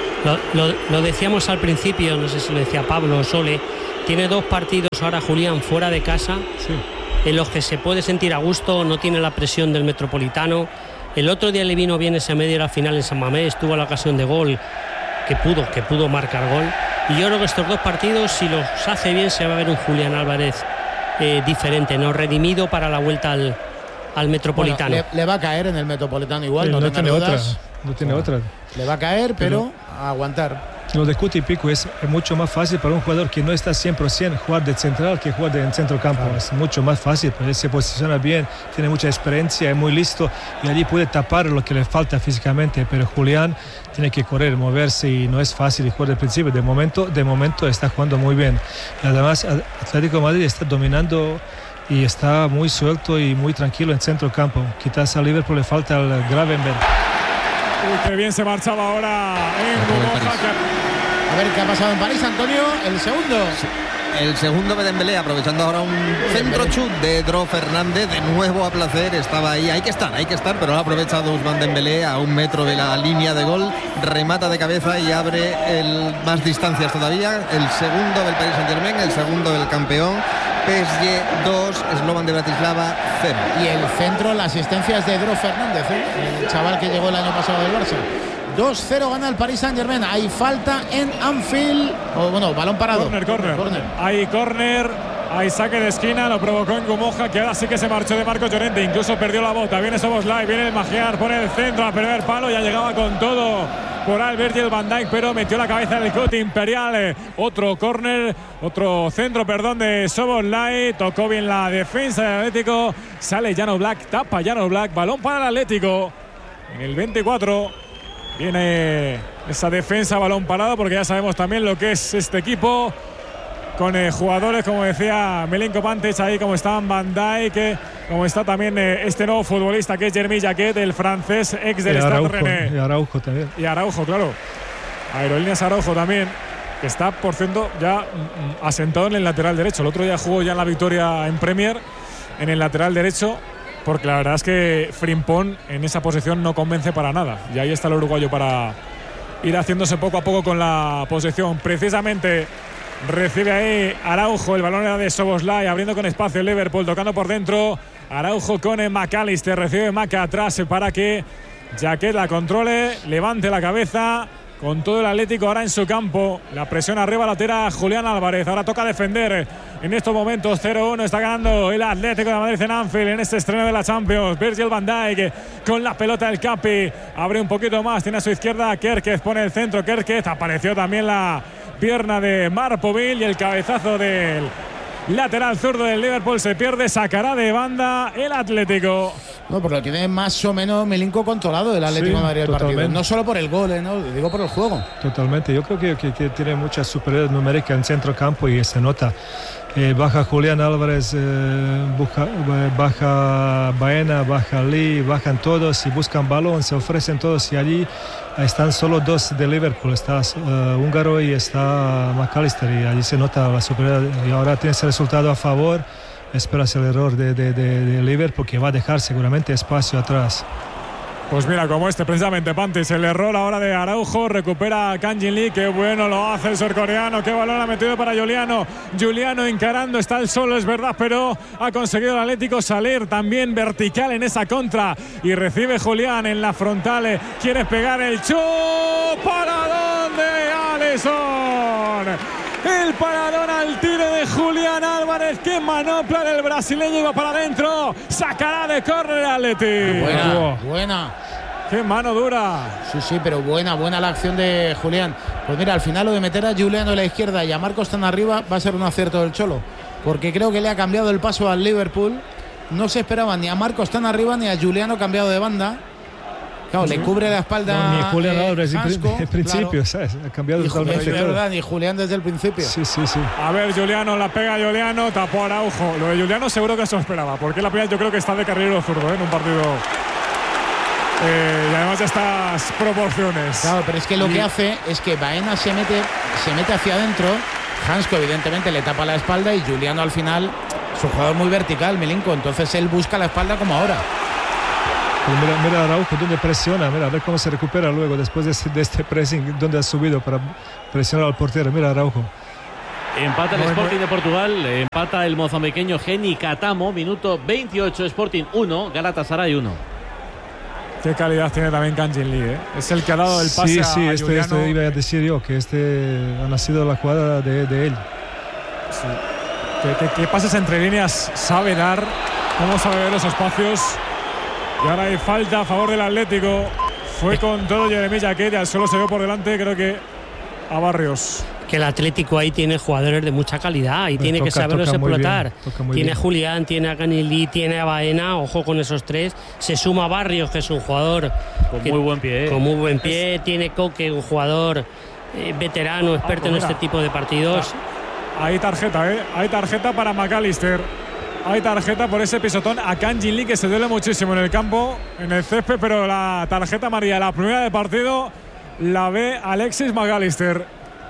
Lo, lo- lo decíamos al principio, no sé si lo decía Pablo o Sole, tiene dos partidos ahora Julián fuera de casa, Sí. en los que se puede sentir a gusto, no tiene la presión del Metropolitano. El otro día le vino bien ese medio de la final en San Mamés, tuvo la ocasión de gol, que pudo, que pudo marcar gol. Y yo creo que estos dos partidos, si los hace bien, se va a ver un Julián Álvarez eh, diferente, no redimido para la vuelta al, al Metropolitano. Bueno, le, le va a caer en el Metropolitano igual, Sí, no, no tenga tiene otra. dudas. No tiene otra. Le va a caer, pero, a aguantar. Lo de Cuti Pico es mucho más fácil para un jugador que no está cien por ciento jugar de central que jugar de en centro campo. Claro. Es mucho más fácil, porque él se posiciona bien, tiene mucha experiencia, es muy listo y allí puede tapar lo que le falta físicamente. Pero Julián tiene que correr, moverse y no es fácil jugar de principio. De momento, de momento está jugando muy bien. Y además, Atlético de Madrid está dominando y está muy suelto y muy tranquilo en centro campo. Quizás a Liverpool le falta el Gravenberg. Uy, qué bien se marchaba ahora en Momoja. A ver qué ha pasado en París, Antonio. El segundo. El segundo de Dembélé, aprovechando ahora un centro chut de Dro Fernández, de nuevo a placer, estaba ahí, hay que estar, hay que estar, pero lo ha aprovechado Ousmane Dembélé a un metro de la línea de gol, remata de cabeza y abre el, más distancias todavía, el segundo del Paris Saint-Germain, el segundo del campeón, P S G dos, Slovan de Bratislava cero. Y el centro, la asistencia es de Dro Fernández, ¿eh? El chaval que llegó el año pasado del Barça. dos cero gana el Paris Saint-Germain. Hay falta en Anfield. O bueno, balón parado. Corner, corner. corner. Hay corner, hay saque de esquina, lo provocó en Gumoja, que ahora sí que se marchó de Marcos Llorente, incluso perdió la bota. Viene Soboslai, viene el Magiar, pone el centro a primer palo, ya llegaba con todo por Albert y el Van Dijk, pero metió la cabeza del Cuti Imperial. Otro corner, otro centro, perdón, de Soboslai. Tocó bien la defensa del Atlético. Sale Jan Oblak, tapa Jan Oblak, balón para el Atlético. En el veinticuatro. Viene esa defensa, balón parado, porque ya sabemos también lo que es este equipo, con eh, jugadores, como decía Milinko Pantic, ahí como están Van Dijk, como está también eh, este nuevo futbolista que es Jeremy Jacquet, el francés, ex del Y Stade Araujo, Rennais. y Araujo también. Y Araujo, claro. Aerolíneas Araujo también, que está, por cierto, ya mm, asentado en el lateral derecho. El otro día jugó ya en la victoria en Premier, en el lateral derecho, porque la verdad es que Frimpong en esa posición no convence para nada. Y ahí está el uruguayo para ir haciéndose poco a poco con la posesión. Precisamente recibe ahí Araujo, el balón era de Soboslai, abriendo con espacio el Liverpool, tocando por dentro. Araujo con McAllister, recibe Maca atrás para que Jacquet la controle, levante la cabeza. Con todo el Atlético ahora en su campo. La presión arriba la tira Julián Álvarez. Ahora toca defender. En estos momentos cero uno está ganando el Atlético de Madrid en Anfield en este estreno de la Champions. Virgil van Dijk con la pelota del Capi. Abre un poquito más. Tiene a su izquierda Kerkez. Pone el centro Kerkez. Apareció también la pierna de Marpoville y el cabezazo del lateral zurdo del Liverpool se pierde. Sacará de banda el Atlético. No, pero lo tiene más o menos Milinko controlado el Atlético de Sí, Madrid el partido. totalmente. No solo por el gol, ¿eh? No, digo por el juego. Totalmente, yo creo que, que, que tiene mucha superioridad numérica en centro campo y se nota. Eh, baja Julián Álvarez, eh, buja, baja Baena, baja Lee, bajan todos y buscan balón, se ofrecen todos y allí están solo dos de Liverpool, está uh, Húngaro y está McAllister y allí se nota la superioridad y ahora tiene ese resultado a favor. Esperas el error de, de, de, de Liverpool que va a dejar seguramente espacio atrás. Pues mira, como este precisamente, Pantis, el error ahora de Araujo, recupera a Kang Jin Lee, qué bueno lo hace el surcoreano, qué balón ha metido para Juliano, Juliano encarando, está el solo, es verdad, pero ha conseguido el Atlético salir también vertical en esa contra y recibe Julián en la frontal, quiere pegar el chut, ¿para dónde? Alisson, El paradón al tiro de Julián Álvarez. ¡Qué manopla del brasileño! Iba para adentro. Sacará de córner el Atleti. Buena, Wow. buena. ¡Qué mano dura! Sí, sí, pero buena, buena la acción de Julián. Pues mira, al final lo de meter a Julián a la izquierda y a Marcos tan arriba va a ser un acierto del Cholo. Porque creo que le ha cambiado el paso al Liverpool. No se esperaba ni a Marcos tan arriba ni a Juliano cambiado de banda. Claro, sí. Le cubre la espalda. No, ni Julián eh, Álvarez Hansco, en principio, claro. ¿sabes? Ha cambiado y totalmente. Julián, verdad, ni Julián desde el principio. Sí, sí, sí. A ver, Juliano, la pega Juliano, tapó Araujo. Lo de Juliano seguro que se lo esperaba, porque la primera yo creo que está de carrilero zurdo, ¿eh? En un partido. Eh, y además de estas proporciones. Claro, pero es que lo y... que hace es que Baena se mete, se mete hacia adentro. Hansco evidentemente le tapa la espalda y Juliano al final es un jugador muy vertical, Milinko. Entonces él busca la espalda como ahora. Mira, mira Araujo donde presiona, mira, a ver cómo se recupera luego después de este, de este pressing, donde ha subido para presionar al portero. Mira Araujo. Empata el Muy, Sporting muy... de Portugal, empata el mozambiqueño Geni Katamo, minuto veintiocho, Sporting uno, Galatasaray uno. Qué calidad tiene también Kangin Lee, ¿eh? Es el que ha dado el pase sí, a sí, a este, Juliano. este iba a decir yo, que este ha nacido la jugada de, de él. Sí. ¿Qué, qué, qué pases entre líneas sabe dar? ¿Cómo sabe ver los espacios? Y ahora hay falta a favor del Atlético. Fue con todo Jeremy Jacquet, al suelo se ve por delante, creo que a Barrios. Que el Atlético ahí tiene jugadores de mucha calidad y Pues tiene toca, que saberlos explotar. Bien, tiene bien. a Julián, tiene a Canilí, tiene a Baena, ojo con esos tres. Se suma Barrios, que es un jugador Con que, muy buen pie. ¿eh? con muy buen pie. Es... Tiene Coque, un jugador eh, veterano, experto ah, pues en este tipo de partidos. Hay tarjeta, ¿eh? Hay tarjeta para McAllister. Hay tarjeta por ese pisotón a Kangin Lee, que se duele muchísimo en el campo, en el césped, pero la tarjeta amarilla, la primera del partido, la ve Alexis McAllister.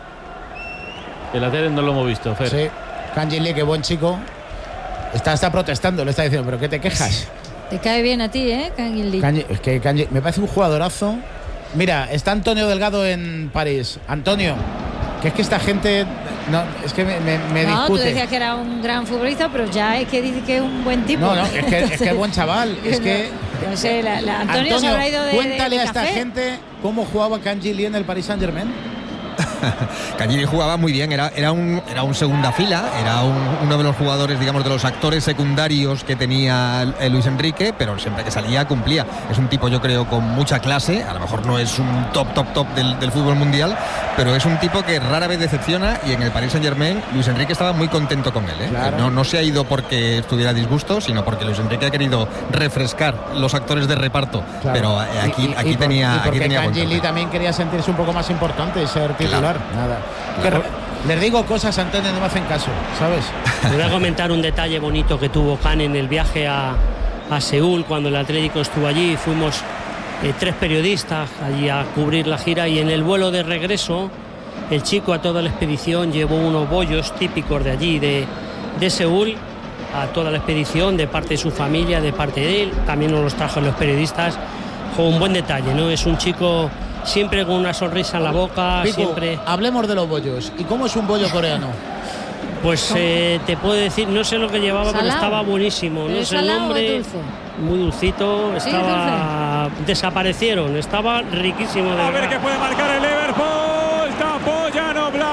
El Atlético no lo hemos visto, Fer. Sí, Kangin Lee, qué buen chico. Está, está protestando, le está diciendo, ¿pero qué te quejas? Te cae bien a ti, ¿eh, Kangin Lee? Kangin, es que Kangin, me parece un jugadorazo. Mira, está Antonio Delgado en París. Antonio, que es que esta gente no, es que me, me, me no, discute. Tú decías que era un gran futbolista, pero ya es que dice que es un buen tipo. No, no, es que es, que es buen chaval. Es que no sé, la, la Antonio, Antonio, se habrá ido de, cuéntale de, de a esta café. gente cómo jugaba Kangin Lee en el Paris Saint-Germain. Kangin Lee jugaba muy bien, era, era, un, era un segunda fila, era un, uno de los jugadores, digamos, de los actores secundarios que tenía Luis Enrique, pero siempre que salía cumplía. Es un tipo, yo creo, con mucha clase, a lo mejor no es un top, top, top del, del fútbol mundial, pero es un tipo que rara vez decepciona, y en el Paris Saint-Germain Luis Enrique estaba muy contento con él, ¿eh? Claro. No, no se ha ido porque estuviera a disgusto, sino porque Luis Enrique ha querido refrescar los actores de reparto, Claro. pero eh, aquí, y, y, aquí y por, tenía, y porque aquí tenía buen Kangin Lee papel. también quería sentirse un poco más importante y ser titular. Claro. Nada. Claro. Que, les digo cosas, Antonio, no me hacen caso, ¿sabes? Te voy a comentar un detalle bonito que tuvo Can en el viaje a, a Seúl, cuando el Atlético estuvo allí. Fuimos eh, tres periodistas allí a cubrir la gira, y en el vuelo de regreso el chico a toda la expedición llevó unos bollos típicos de allí, de, de Seúl, a toda la expedición, de parte de su familia, de parte de él. También nos los trajo los periodistas. Fue un buen detalle, ¿no? Es un chico siempre con una sonrisa en la boca. Pico, siempre. Hablemos de los bollos. ¿Y cómo es un bollo coreano? Pues eh, te puedo decir, no sé lo que llevaba, ¿Salado? pero estaba buenísimo. ¿Pero No es sé el salado o nombre. es dulce? Muy dulcito. Sí, Estaba. Desaparecieron. Estaba riquísimo de A ver verdad. qué puede marcar el Liverpool. Tapó Llano Black.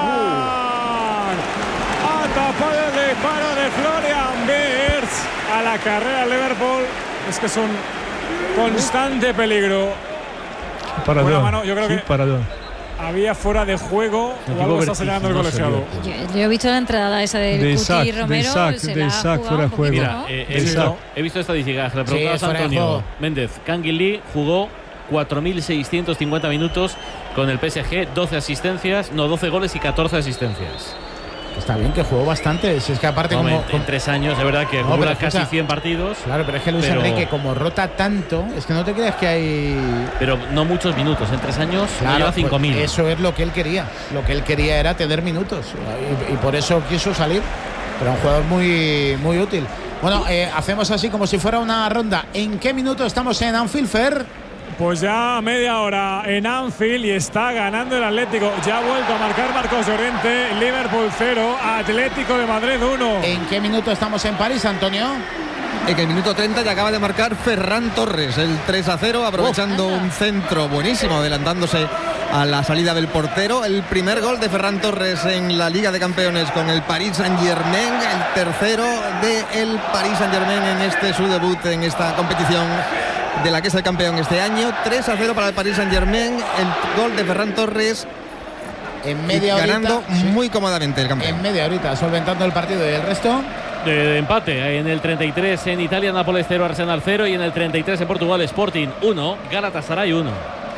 Uh. Ha tapado el disparo de Florian Wirtz a la carrera del Liverpool. Es que es un constante peligro. Paradón. Buena mano, yo creo sí, que paradón. había fuera de juego o algo está señalando el colegiado. Yo, yo he visto la entrada esa del De Cuti Isaac, de Romero. Isaac, se de la ha Isaac, jugado fuera de un poquito, juego. ¿no? Mira, eh, he, Sí. visto, he visto estadísticas. Le Sí, preguntabas a fuera de Antonio juego. Méndez. Kangin Lee jugó cuatro mil seiscientos cincuenta minutos con el P S G, doce asistencias, no, doce goles y catorce asistencias. Está bien que jugó bastante. Si es que aparte No, como, en, en tres años, de verdad que No, acumula pero casi escucha, cien partidos. Claro, pero es que Luis pero, Enrique, como rota tanto, es que no te creas que hay. Pero no muchos minutos. En tres años no Claro, lleva cinco mil. pues eso es lo que él quería. Lo que él quería era tener minutos. Y, y por eso quiso salir. Pero un jugador muy, muy útil. Bueno, eh, hacemos así como si fuera una ronda. ¿En qué minuto estamos en Anfield, Fer? Pues ya media hora en Anfield y está ganando el Atlético. Ya ha vuelto a marcar Marcos Llorente. Liverpool cero, Atlético de Madrid uno. ¿En qué minuto estamos en París, Antonio? En el minuto treinta ya acaba de marcar Ferran Torres el tres a cero, aprovechando Oh, un centro buenísimo, adelantándose a la salida del portero. El primer gol de Ferran Torres en la Liga de Campeones con el Paris Saint-Germain, el tercero del Paris Saint-Germain en este su debut en esta competición de la que es el campeón este año. tres a cero para el Paris Saint-Germain, el gol de Ferran Torres en media ganando horita, sí. muy cómodamente el campeón. En media horita, solventando el partido. Y el resto de, de empate en el treinta y tres en Italia, Nápoles cero, Arsenal cero, y en el treinta y tres en Portugal, Sporting uno, Galatasaray uno.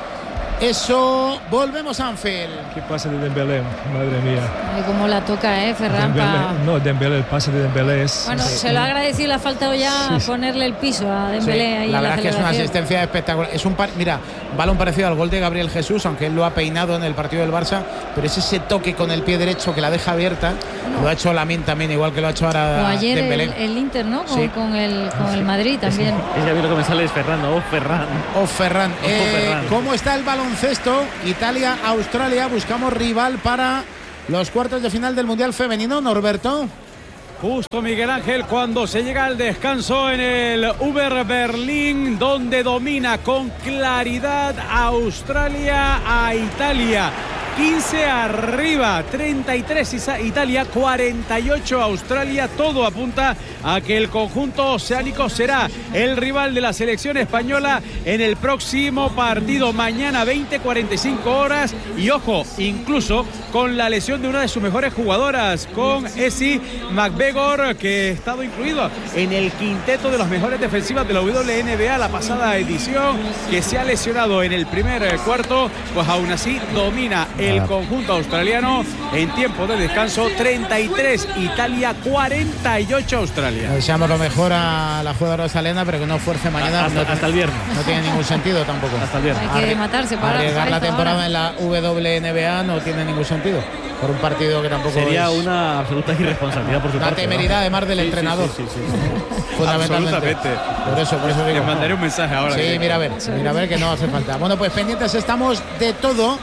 Eso, volvemos a Anfield. ¿Qué pasa de Dembélé? Madre mía. Ay, cómo la toca, ¿eh, Ferran? Dembélé, Pa... no, Dembélé, el pase de Dembélé es... Bueno, sí. se lo ha agradecido, le ha faltado ya sí, sí. ponerle el piso a Dembélé Sí, ahí la en la verdad es que es una asistencia espectacular. Es un par, mira, balón parecido al gol de Gabriel Jesús, aunque él lo ha peinado en el partido del Barça, pero es ese toque con el pie derecho que la deja abierta. No. Lo ha hecho Lamine también, igual que lo ha hecho ahora o ayer Dembélé. el, el Inter, ¿no? Con, Sí. con, el, con el Madrid también. Es que a mí lo que me sale es Ferran, oh Ferran. Oh Ferran. Oh, Eh, Ferran. ¿Cómo está el baloncesto? Italia, Australia, buscamos rival para los cuartos de final del Mundial Femenino, Norberto. Justo, Miguel Ángel, cuando se llega al descanso en el Uber Berlín, donde domina con claridad Australia a Italia. quince arriba, treinta y tres Italia, cuarenta y ocho Australia. Todo apunta a que el conjunto oceánico será el rival de la selección española en el próximo partido mañana veinte cuarenta y cinco horas. Y ojo, incluso con la lesión de una de sus mejores jugadoras, con Essie McGregor, que ha estado incluido en el quinteto de las mejores defensivas de la W N B A la pasada edición, que se ha lesionado en el primer cuarto. Pues aún así domina el conjunto australiano en tiempo de descanso. Treinta y tres Italia, cuarenta y ocho Australia. Deseamos lo mejor a la jugadora australiana, pero que no fuerce mañana. Hasta, no, hasta el viernes. No tiene ningún sentido tampoco. Hasta el viernes. Hay que matarse para arriesgar la esta temporada hora. en la W N B A no tiene ningún sentido. Por un partido que tampoco sería es una absoluta irresponsabilidad por su una parte. temeridad, ¿no? además del sí, entrenador. Sí, sí, sí, sí. Fundamentalmente. Absolutamente. Por eso, por eso digo. Les mandaré un mensaje ahora. Sí, que mira a ver, mira a ver que no hace falta. Bueno, pues pendientes estamos de todo.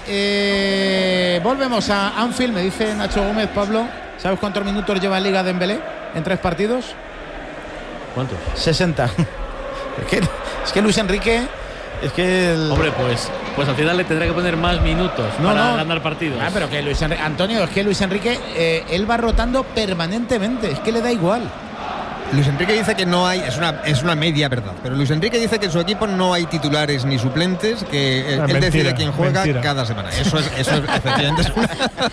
Eh, volvemos a Anfield, me dice Nacho Gómez. Pablo, ¿sabes cuántos minutos lleva en Liga Dembélé en tres partidos? ¿Cuántos? sesenta. Es que, es que Luis Enrique, es que el... Hombre, pues, pues al final le tendrá que poner más minutos No, para no. ganar partidos. Ah, pero que Luis Enrique, Antonio, es que Luis Enrique, eh, él va rotando permanentemente, es que le da igual. Luis Enrique dice que no hay, es una, es una media verdad, pero Luis Enrique dice que en su equipo no hay titulares ni suplentes, que él, Ah, él mentira, decide quién juega mentira. cada semana. Eso es, eso es efectivamente. Es una...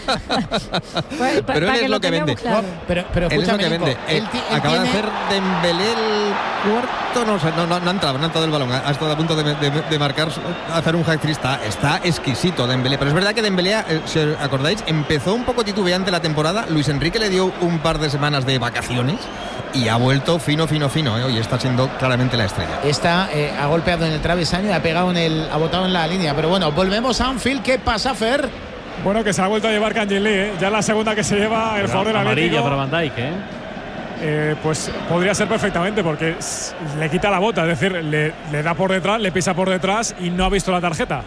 Pues, pa- pero para él que es lo que vende. tengamos claro. No, pero, pero Él es lo escúchame, que Nico, vende. él Eh, ti- él acaba de tiene- hacer Dembélé el cuarto, no, sé, no, no, no ha entrado, no ha entrado el balón, ha estado a punto de, de, de marcar, hacer un hat-trick. Está, está exquisito Dembélé, pero es verdad que Dembélé, eh, si os acordáis, empezó un poco titubeante la temporada. Luis Enrique le dio un par de semanas de vacaciones y ha vuelto fino, fino, fino, ¿eh? Y está siendo claramente la estrella. Está, eh, ha golpeado en el travesaño y ha pegado en el, ha botado en la línea. Pero bueno, volvemos a Anfield. ¿Qué pasa, Fer? Bueno, que se ha vuelto a llevar Kangin Lee, ¿eh? Ya la segunda que se lleva el jugador del Amarilla Atlético. para Van Dijk, ¿eh? Eh, pues podría ser perfectamente, porque s- le quita la bota, es decir, le, le da por detrás, le pisa por detrás y no ha visto la tarjeta.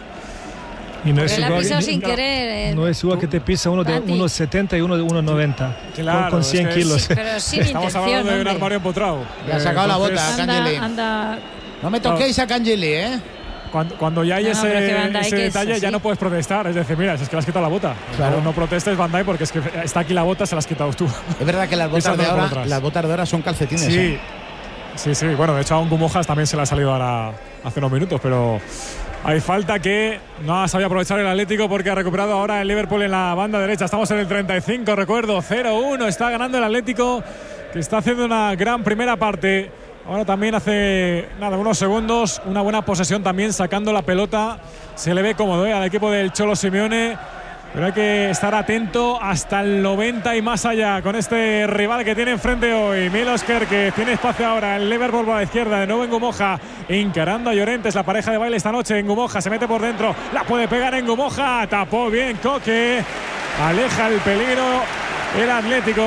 Y no es Pero la ha igual, pisado sin querer. eh, no es igual que te pisa uno de Santi. uno setenta y uno de uno noventa. Claro, con, con es cien que kilos. es- Pero sin Estamos hablando intención, de un hombre. armario empotrado. Le ha sacado la bota. entonces, Kangin Lee. Anda, anda. No me toquéis a Kangin Lee, ¿eh? Cuando, cuando ya hay No, no, ese, pero es que Van Dijk ese es detalle, ya así. no puedes protestar. Es decir, mira, si es que le has quitado la bota. Claro. No, no protestes, Van Dijk, porque es que está aquí la bota, se la has quitado tú. Es verdad que las botas de Pisándola por ahora, detrás. las botas de ahora son calcetines. Sí, ¿eh? sí, sí. Bueno, de hecho a un Gumojas también se le ha salido ahora hace unos minutos, pero hay falta que no ha sabido aprovechar el Atlético, porque ha recuperado ahora el Liverpool en la banda derecha. Estamos en el treinta y cinco, recuerdo, cero uno. Está ganando el Atlético, que está haciendo una gran primera parte. Ahora también hace nada, unos segundos, una buena posesión también, sacando la pelota. Se le ve cómodo, ¿eh?, al equipo del Cholo Simeone. Pero hay que estar atento hasta el noventa y más allá con este rival que tiene enfrente hoy. Milos Kerr, que tiene espacio ahora. El Liverpool por la izquierda, de nuevo en Gumoja, encarando a Llorentes, la pareja de baile esta noche. En Gumoja se mete por dentro, la puede pegar en Gumoja. Tapó bien Coque, aleja el peligro el Atlético.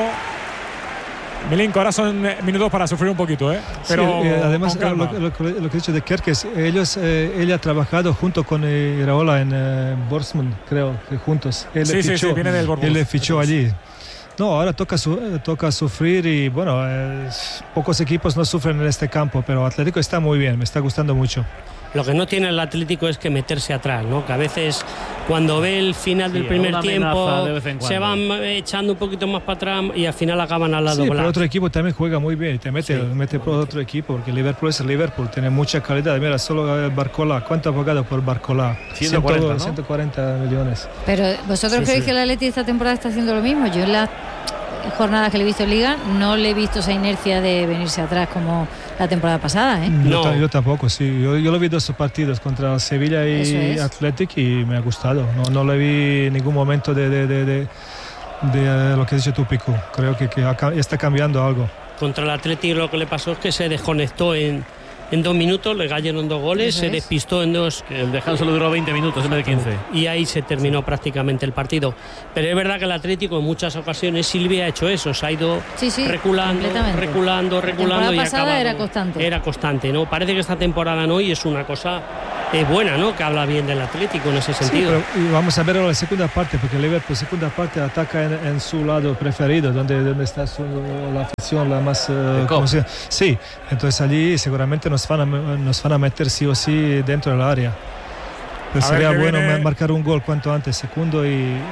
Milinko, ahora son minutos para sufrir un poquito, ¿eh? Pero sí, eh, además con calma. lo, lo- lo que he dicho de Kerr, que es, ellos, eh, él ha trabajado junto con eh, Iraola en eh, Bournemouth, creo que juntos. Él Sí, le sí, fichó, sí, viene del Bournemouth. él le fichó allí. No, ahora toca, su, eh, toca sufrir y bueno, eh, pocos equipos no sufren en este campo, pero Atlético está muy bien, me está gustando mucho. Lo que no tiene el Atlético es que meterse atrás, ¿no? Que a veces cuando ve el final sí, del primer tiempo de se van echando un poquito más para atrás y al final acaban al lado. Sí, pero otro equipo también juega muy bien y te mete, sí. mete por otro equipo, porque Liverpool es Liverpool, tiene mucha calidad. Mira, solo Barcola, ¿cuánto ha pagado por Barcola? ciento cuarenta, ¿no? ciento cuarenta millones. Pero ¿vosotros sí, creéis sí. que el Atleti esta temporada está haciendo lo mismo? Yo en las jornadas que le he visto en Liga no le he visto esa inercia de venirse atrás como la temporada pasada, ¿eh? No. Yo, no. yo tampoco, sí. Yo, yo lo vi dos partidos contra Sevilla y es. Athletic y me ha gustado. No, no le vi ningún momento de, de, de, de, de lo que dice tú, Pico. Creo que, que está cambiando algo. Contra el Athletic lo que le pasó es que se desconectó en En dos minutos le cayeron dos goles, se despistó en dos. El descanso lo duró veinte minutos en vez de quince. Y ahí se terminó prácticamente el partido. Pero es verdad que el Atlético en muchas ocasiones, Silvia ha hecho eso, se ha ido sí, sí, reculando, reculando, reculando. La y pasada acabado, era constante. Era constante, ¿no? Parece que esta temporada no y es una cosa eh, buena, ¿no? Que habla bien del Atlético en ese sentido. Sí, pero, y vamos a ver la segunda parte, porque el Liverpool segunda parte ataca en, en su lado preferido, donde, donde está su, la afición la más... Uh, ¿cómo se llama? Sí, entonces allí seguramente nos van a, nos van a meter sí o sí dentro del área. Pero a sería bueno viene... marcar un gol cuanto antes, segundo y,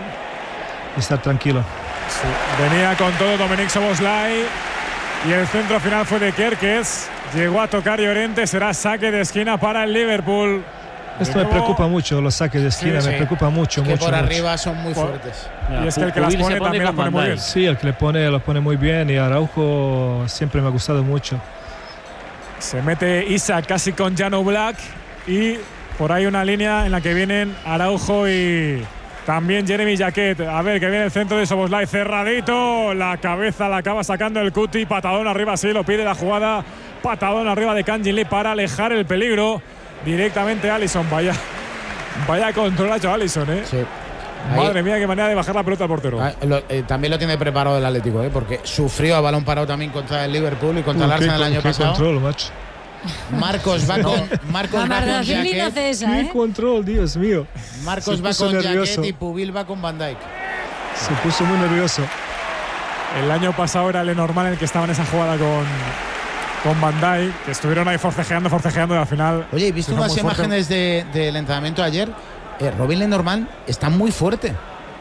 y estar tranquilo. Sí. Venía con todo Dominic Szoboszlai y el centro final fue de Kerkez. Llegó a tocar Llorente, será saque de esquina para el Liverpool. Esto me preocupa mucho, los saques de esquina, sí, me sí. preocupa mucho. Es que mucho, por mucho. arriba son muy fuertes. Y es que el que las pone también las pone muy bien. Sí, el que le pone lo pone muy bien y Araujo siempre me ha gustado mucho. Se mete Isaac casi con Jan Oblak y por ahí una línea en la que vienen Araujo y también Jeremy Jacquet. A ver, que viene el centro de Szoboszlai cerradito. La cabeza la acaba sacando el Cuti. Patadón arriba, sí, lo pide la jugada. Patadón arriba de Kang Jin Lee para alejar el peligro. Directamente Alisson. Vaya, vaya control ha hecho Alisson, ¿eh? Sí. Madre mía, qué manera de bajar la pelota al portero. Ah, lo, eh, también lo tiene preparado el Atlético, ¿eh? Porque sufrió a balón parado también contra el Liverpool y contra el Arsenal el año qué pasado. Control, macho. Marcos va con Marcos va con Jacquet. No hace esa, ¿eh? Qué control, Dios mío. Marcos va con Jacquet y Pubil va con Van Dijk. Se puso muy nervioso. El año pasado era el normal en el que estaba en esa jugada con, con Van Dijk, que estuvieron ahí forcejeando, forcejeando y al final. Oye, he visto unas imágenes de, del entrenamiento ayer. Eh, Robin Lenormand está muy fuerte.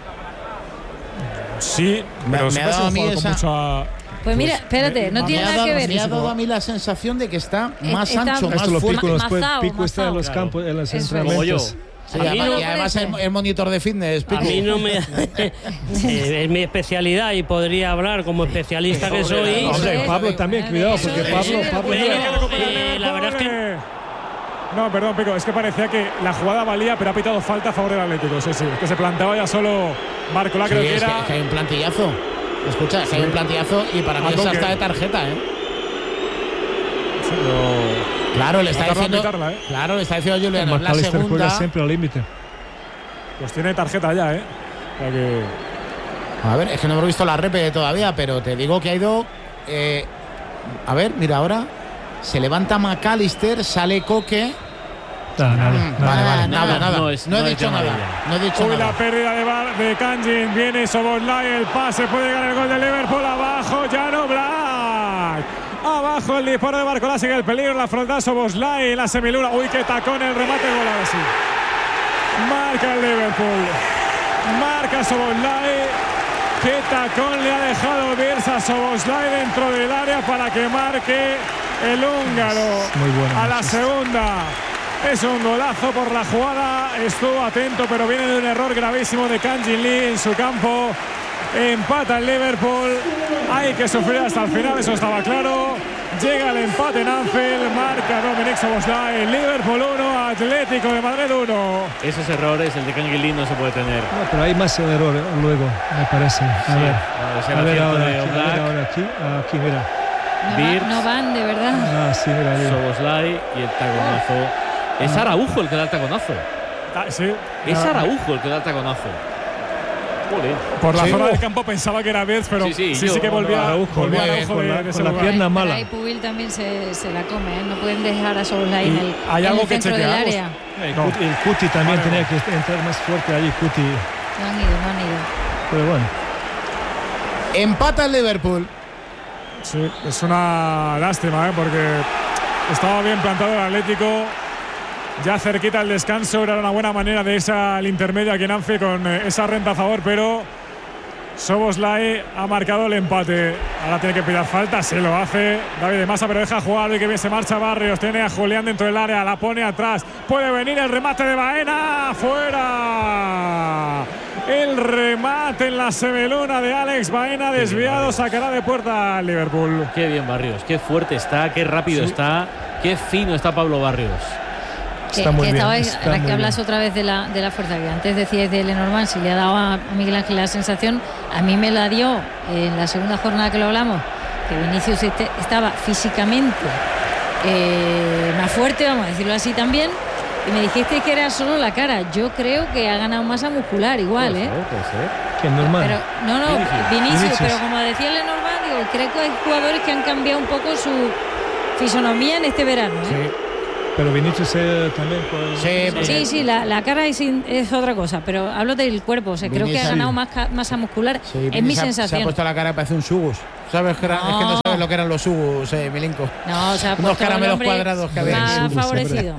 Sí, pero me, me ha dado a mí esa... mucho a... Pues mira, espérate, no tiene nada que ver. Me ha dado a mí la sensación de que está más está ancho, más Esto fuerte. Pico, Mazao, Pico está en los claro. campos, en los Eso entrenamientos. Sí, A mí además, no y además el, el monitor de fitness, Pico. A mí no me. eh, es mi especialidad y podría hablar como especialista que soy. Hombre, Pablo también, cuidado, porque Pablo. Pablo pero, eh, la verdad es que. No, perdón, Pico, es que parecía que la jugada valía, pero ha pitado falta a favor del Atlético. Sí, sí, es que se plantaba ya solo Marco La, sí, creo que es era. Que, que hay un plantillazo. Escucha, sí. Hay un plantillazo y para mí es hasta de tarjeta, ¿eh? Sí, pero... Claro, le está diciendo. Quitarla, ¿eh? Claro, le está diciendo Julián, la McAllister segunda. juega siempre al límite. Pues tiene tarjeta ya, ¿eh? O sea que... A ver, es que no hemos visto la repe todavía, pero te digo que ha ido. Eh, a ver, mira ahora. Se levanta McAllister, sale Coque. Nada, nada, Mm, nada, vale, vale, nada, nada, nada. No, es, no he no dicho nada. No he dicho Uy, nada. la pérdida de, Bar, de Kang Jin. Viene Szoboszlai, el pase, puede llegar el gol de Liverpool. Abajo, Jan Oblak. Abajo el disparo de Barcola, sigue el peligro. La frontal Szoboszlai, la semiluna. Uy, qué tacón el remate, gol ahora sí. Marca el Liverpool. Marca Szoboszlai. Qué tacón le ha dejado Bielsa a Szoboszlai dentro del área para que marque el húngaro. Muy bueno, a la muchas. segunda. Es un golazo por la jugada. Estuvo atento, pero viene de un error gravísimo de Kang Jin Lee en su campo. Empata el Liverpool. Hay que sufrir hasta el final, eso estaba claro. Llega el empate en Anfield. Marca Dominic Szoboszlai. Liverpool uno, Atlético de Madrid uno. Esos errores, el de Kang Jin Lee no se puede tener. No, pero hay más errores luego, me parece. A Sí, ver, ese a ver acierto ahora, de aquí, a ver Oblak. ahora aquí, aquí, mira. No, Birds. va, no van, de verdad. Ah, sí, mira. mira. Szoboszlai y el taconazo. Es Araujo el que da el taconazo. Ah, sí. Es Ah, Araujo el que da el taconazo. Joder. Por la Sí. zona del campo pensaba que era Birds, pero Sí, sí, sí, yo, sí que volvía no, Araujo, volvía muy bien, Araujo con de, la- de ese con la lugar. pierna Pero mala. ahí Pubil también se, se la come, ¿eh? No pueden dejar a Szoboszlai Y en el, hay en algo el que centro del chequeamos. área. El, No. Cuti, el Cuti también Vale, tenía vale. que entrar más fuerte allí, Cuti. No han ido, no han ido. Pero bueno. Empata el Liverpool. Sí, es una lástima, ¿eh? Porque estaba bien plantado el Atlético ya cerquita el descanso. Era una buena manera de irse al intermedio aquí en Anfield con esa renta a favor, pero Szoboszlai ha marcado el empate. Ahora tiene que pillar falta, se lo hace David de Masa, pero deja jugar y que bien se marcha Barrios. Tiene a Julián dentro del área, la pone atrás. Puede venir el remate de Baena, fuera. El remate en la semeluna de Alex Baena, desviado, sacará de puerta al Liverpool. Qué bien Barrios, qué fuerte está, qué rápido sí. está, qué fino está Pablo Barrios. Está que, muy que bien, estaba, está ahora muy que hablas bien. Otra vez de la, de la fuerza que antes decíais de Lenormand, si le ha dado a, a Miguel Ángel la sensación, a mí me la dio en la segunda jornada que lo hablamos, que Vinicius este, estaba físicamente eh, más fuerte, vamos a decirlo así también, y me dijiste que era solo la cara. Yo creo que ha ganado masa muscular igual, puede ¿eh? Ser, puede ser. Que es normal. Pero, no, no, Vinicius, Vinicius. Vinicius, pero como decía Lenormand, digo, creo que hay jugadores que han cambiado un poco su fisonomía en este verano, ¿eh? Sí. Pero Vinicius eh, también pues, sí, sí, sí, la, la cara es, es otra cosa, pero hablo del cuerpo, o sea, creo que ha ganado más masa muscular, sí, es mi se sensación. Se ha puesto la cara y parece un sugus. ¿Sabes que, era, no. es que no sabes lo que eran los sugus, eh, Milinko? No, o sea, unos caramelos cuadrados que había. Más favorecido.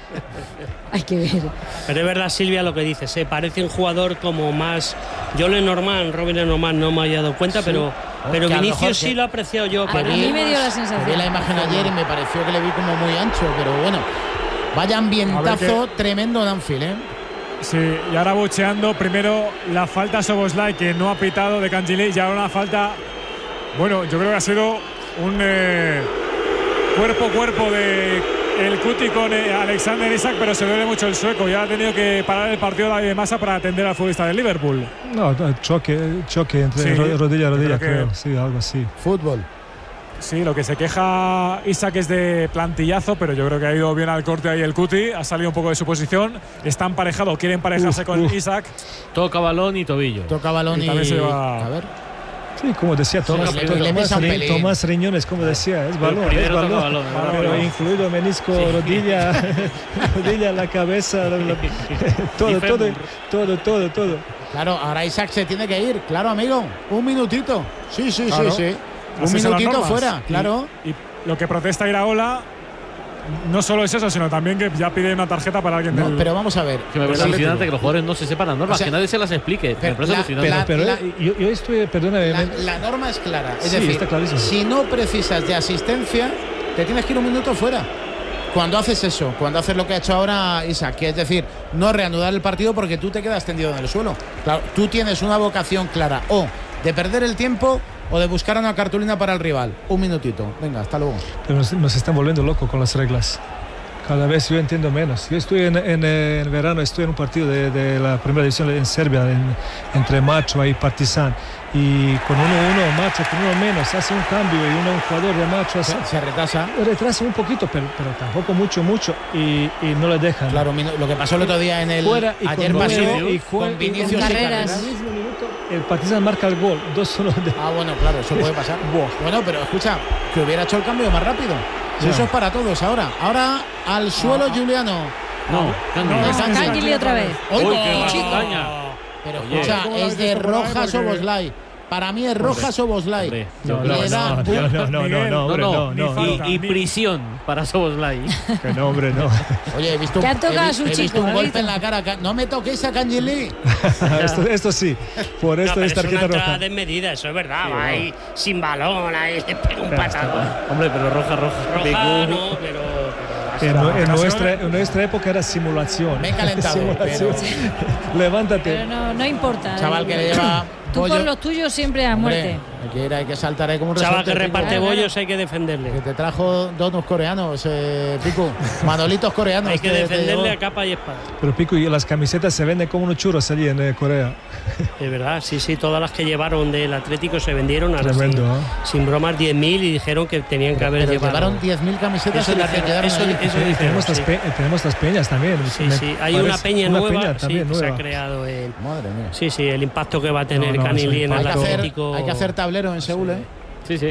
Hay que ver. Pero es verdad, Silvia, lo que dices, se parece un jugador como más. Yo Lenormand, Robin Lenormand no me había dado cuenta, sí. pero, oh, pero Vinicius sí lo he apreciado yo. A, a mí me dio la sensación. Vi la imagen ayer y me pareció que le vi como muy ancho, pero bueno, vaya ambientazo que... tremendo en Anfield, ¿eh? Sí, y ahora bucheando primero la falta a Szoboszlai, que no ha pitado de Cangilet, y ahora una falta. Bueno, yo creo que ha sido un eh, cuerpo cuerpo de el Cuti con eh, Alexander Isak, pero se duele mucho el sueco. Ya ha tenido que parar el partido de David de Masa para atender al futbolista del Liverpool. No, choque, choque entre sí, rodilla y rodilla, creo. creo. Sí, algo así. Fútbol. Sí, lo que se queja Isak es de plantillazo, pero yo creo que ha ido bien al corte ahí el Cuti. Ha salido un poco de su posición. Está emparejado, quiere emparejarse uf, con uf. Isak. Toca balón y tobillo. Toca balón y, y... se va... A ver. Sí, como decía Tomás, sí, Tomás, Tomás, Tomás Riñones, como decía, es balón, es balón, balón pero incluido menisco, sí. rodilla, rodilla, la cabeza, la, la, todo, todo, todo, todo, todo. Claro, ahora Isak se tiene que ir, claro, amigo, un minutito. Sí, sí, claro. sí, sí. Un minutito fuera, claro. Y, y lo que protesta Iraola no solo es eso, sino también que ya pide una tarjeta para alguien no, del... Pero vamos a ver. Que me parece alucinante que los jugadores no se sepan las normas, o sea, que nadie se las explique. Pero, me parece la, alucinante. La, pero la, yo, yo estoy, perdóname. La, la norma es clara. Es sí, decir, está clarísimo. Si no precisas de asistencia, te tienes que ir un minuto fuera. Cuando haces eso, cuando haces lo que ha hecho ahora Isak, que es decir, no reanudar el partido porque tú te quedas tendido en el suelo. Claro, tú tienes una vocación clara o de perder el tiempo o de buscar una cartulina para el rival. Un minutito. Venga, hasta luego. Pero nos, nos están volviendo locos con las reglas. Cada vez yo entiendo menos. Yo estoy en, en, en verano, estoy en un partido de, de la primera división en Serbia, en, entre Machua y Partizan. Y con uno uno, Machua con uno menos, hace un cambio y uno, un jugador de Machua se, se retrasa. Retrasa un poquito, pero, pero tampoco mucho, mucho. Y, y no le dejan. Claro, lo que pasó el otro día en el. Fuera y ayer con pasó y con Vinicius y Carreras. En el mismo minuto, el Partizan marca el gol. dos uno de... Ah, bueno, claro, eso puede pasar. Bueno, pero escucha, que hubiera hecho el cambio más rápido. Si eso es para todos ahora. Ahora al suelo no. Juliano. No, no, Cangilet otra vez. Uy, qué chico. Pero escucha, es de roja Szoboszlai. Para mí es roja Szoboszlai. No, no, no, no, no, no, no, no, no. Y prisión para Szoboszlai. Que no, hombre, no. Oye, he visto, he, he visto un golpe en la cara. No me toquéis a Cangilet. esto, esto sí. Por esto no, es tarjeta roja. Es una desmedida, eso es verdad. Sí, va ahí no. sin balón, ahí le pega un patadón. Hombre, pero roja, roja. Roja, no, pero... En, en, nuestra, en nuestra época era simulación. Me he calentado. Simulación. Pero... Levántate. Pero no, no importa. Chaval que le lleva. Tú bollo. por los tuyos siempre a muerte. Hay que ir, hay que saltar ahí como un chaval resorte, que reparte Pico. bollos, hay que defenderle. Que te trajo donos coreanos, eh, Pico. Manolitos coreanos. Hay que te, defenderle te a capa y espada. Pero Pico, y las camisetas se venden como unos churros allí en eh, Corea. Es verdad, sí, sí. Todas las que llevaron del Atlético se vendieron. Tremendo, sin, ¿eh? sin bromas, diez mil y dijeron que tenían que pero, haber pero llevado. Llevaron diez mil camisetas y las que quedaron eso, ahí. Eso sí, tenemos, sí. las pe tenemos las peñas también. Sí, sí. Hay una peña una nueva peña sí, también, que nueva. se ha creado. El, Madre mía. Sí, sí, el impacto que va a tener no, no, Canilí en el hay que, hacer, Atlético. hay que hacer tablero en Seúl, ¿eh? Sí, sí.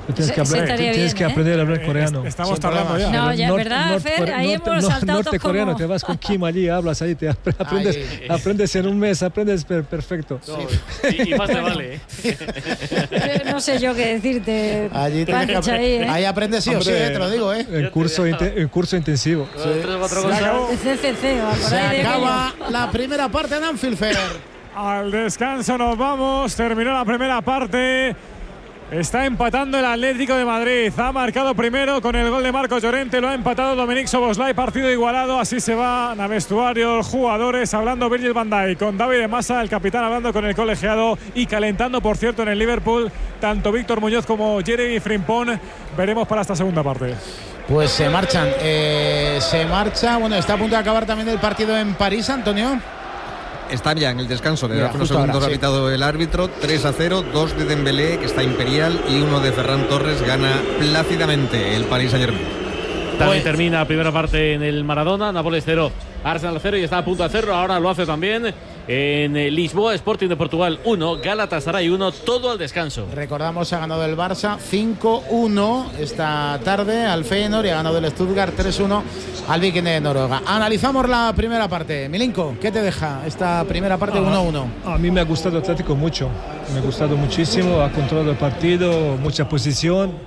Tienes que, hablar, tienes bien, que ¿eh? aprender a hablar coreano. Estamos tardando ya. No, ya, ¿verdad, Fer? Ahí hemos saltado norte coreano, como... te vas con Kim allí, hablas ahí, te aprendes, Ay. aprendes en un mes, aprendes per, perfecto. No, y, y más te vale. ¿eh? No sé yo qué decirte. Allí, Pancha, ahí, ¿eh? ahí aprendes sí o sí, eh, te lo digo, ¿eh? En curso, inte, en curso intensivo. Sí. Tres o cuatro cosas. De C C C, ¿os Se acordáis de acaba aquello? la primera parte en Anfield, Fer. Al descanso nos vamos. Terminó la primera parte. Está empatando el Atlético de Madrid. Ha marcado primero con el gol de Marcos Llorente. Lo ha empatado Dominic Szoboszlai. Partido igualado. Así se van a vestuario jugadores. Hablando Virgil van Dijk con David de Massa, el capitán, hablando con el colegiado y calentando, por cierto, en el Liverpool tanto Víctor Muñoz como Jeremy Frimpong. Veremos para esta segunda parte. Pues se marchan. Eh, se marcha. Bueno, está a punto de acabar también el partido en París, Antonio. Está ya en el descanso, de Mira, unos justo segundos ahora, ha sí. pitado el árbitro. Tres a cero, dos de Dembélé, que está imperial, y uno de Ferran Torres. Gana plácidamente el Paris Saint-Germain. También termina la primera parte en el Maradona. Nápoles cero, Arsenal cero, y está a punto de hacerlo. Ahora lo hace también en Lisboa. Sporting de Portugal uno, Galatasaray uno, todo al descanso. Recordamos, ha ganado el Barça cinco uno esta tarde al Feyenoord y ha ganado el Stuttgart tres uno al Viking de Noruega. Analizamos la primera parte. Milinko, ¿qué te deja esta primera parte uno uno? A mí me ha gustado Atlético mucho, me ha gustado muchísimo, ha controlado el partido, mucha posición,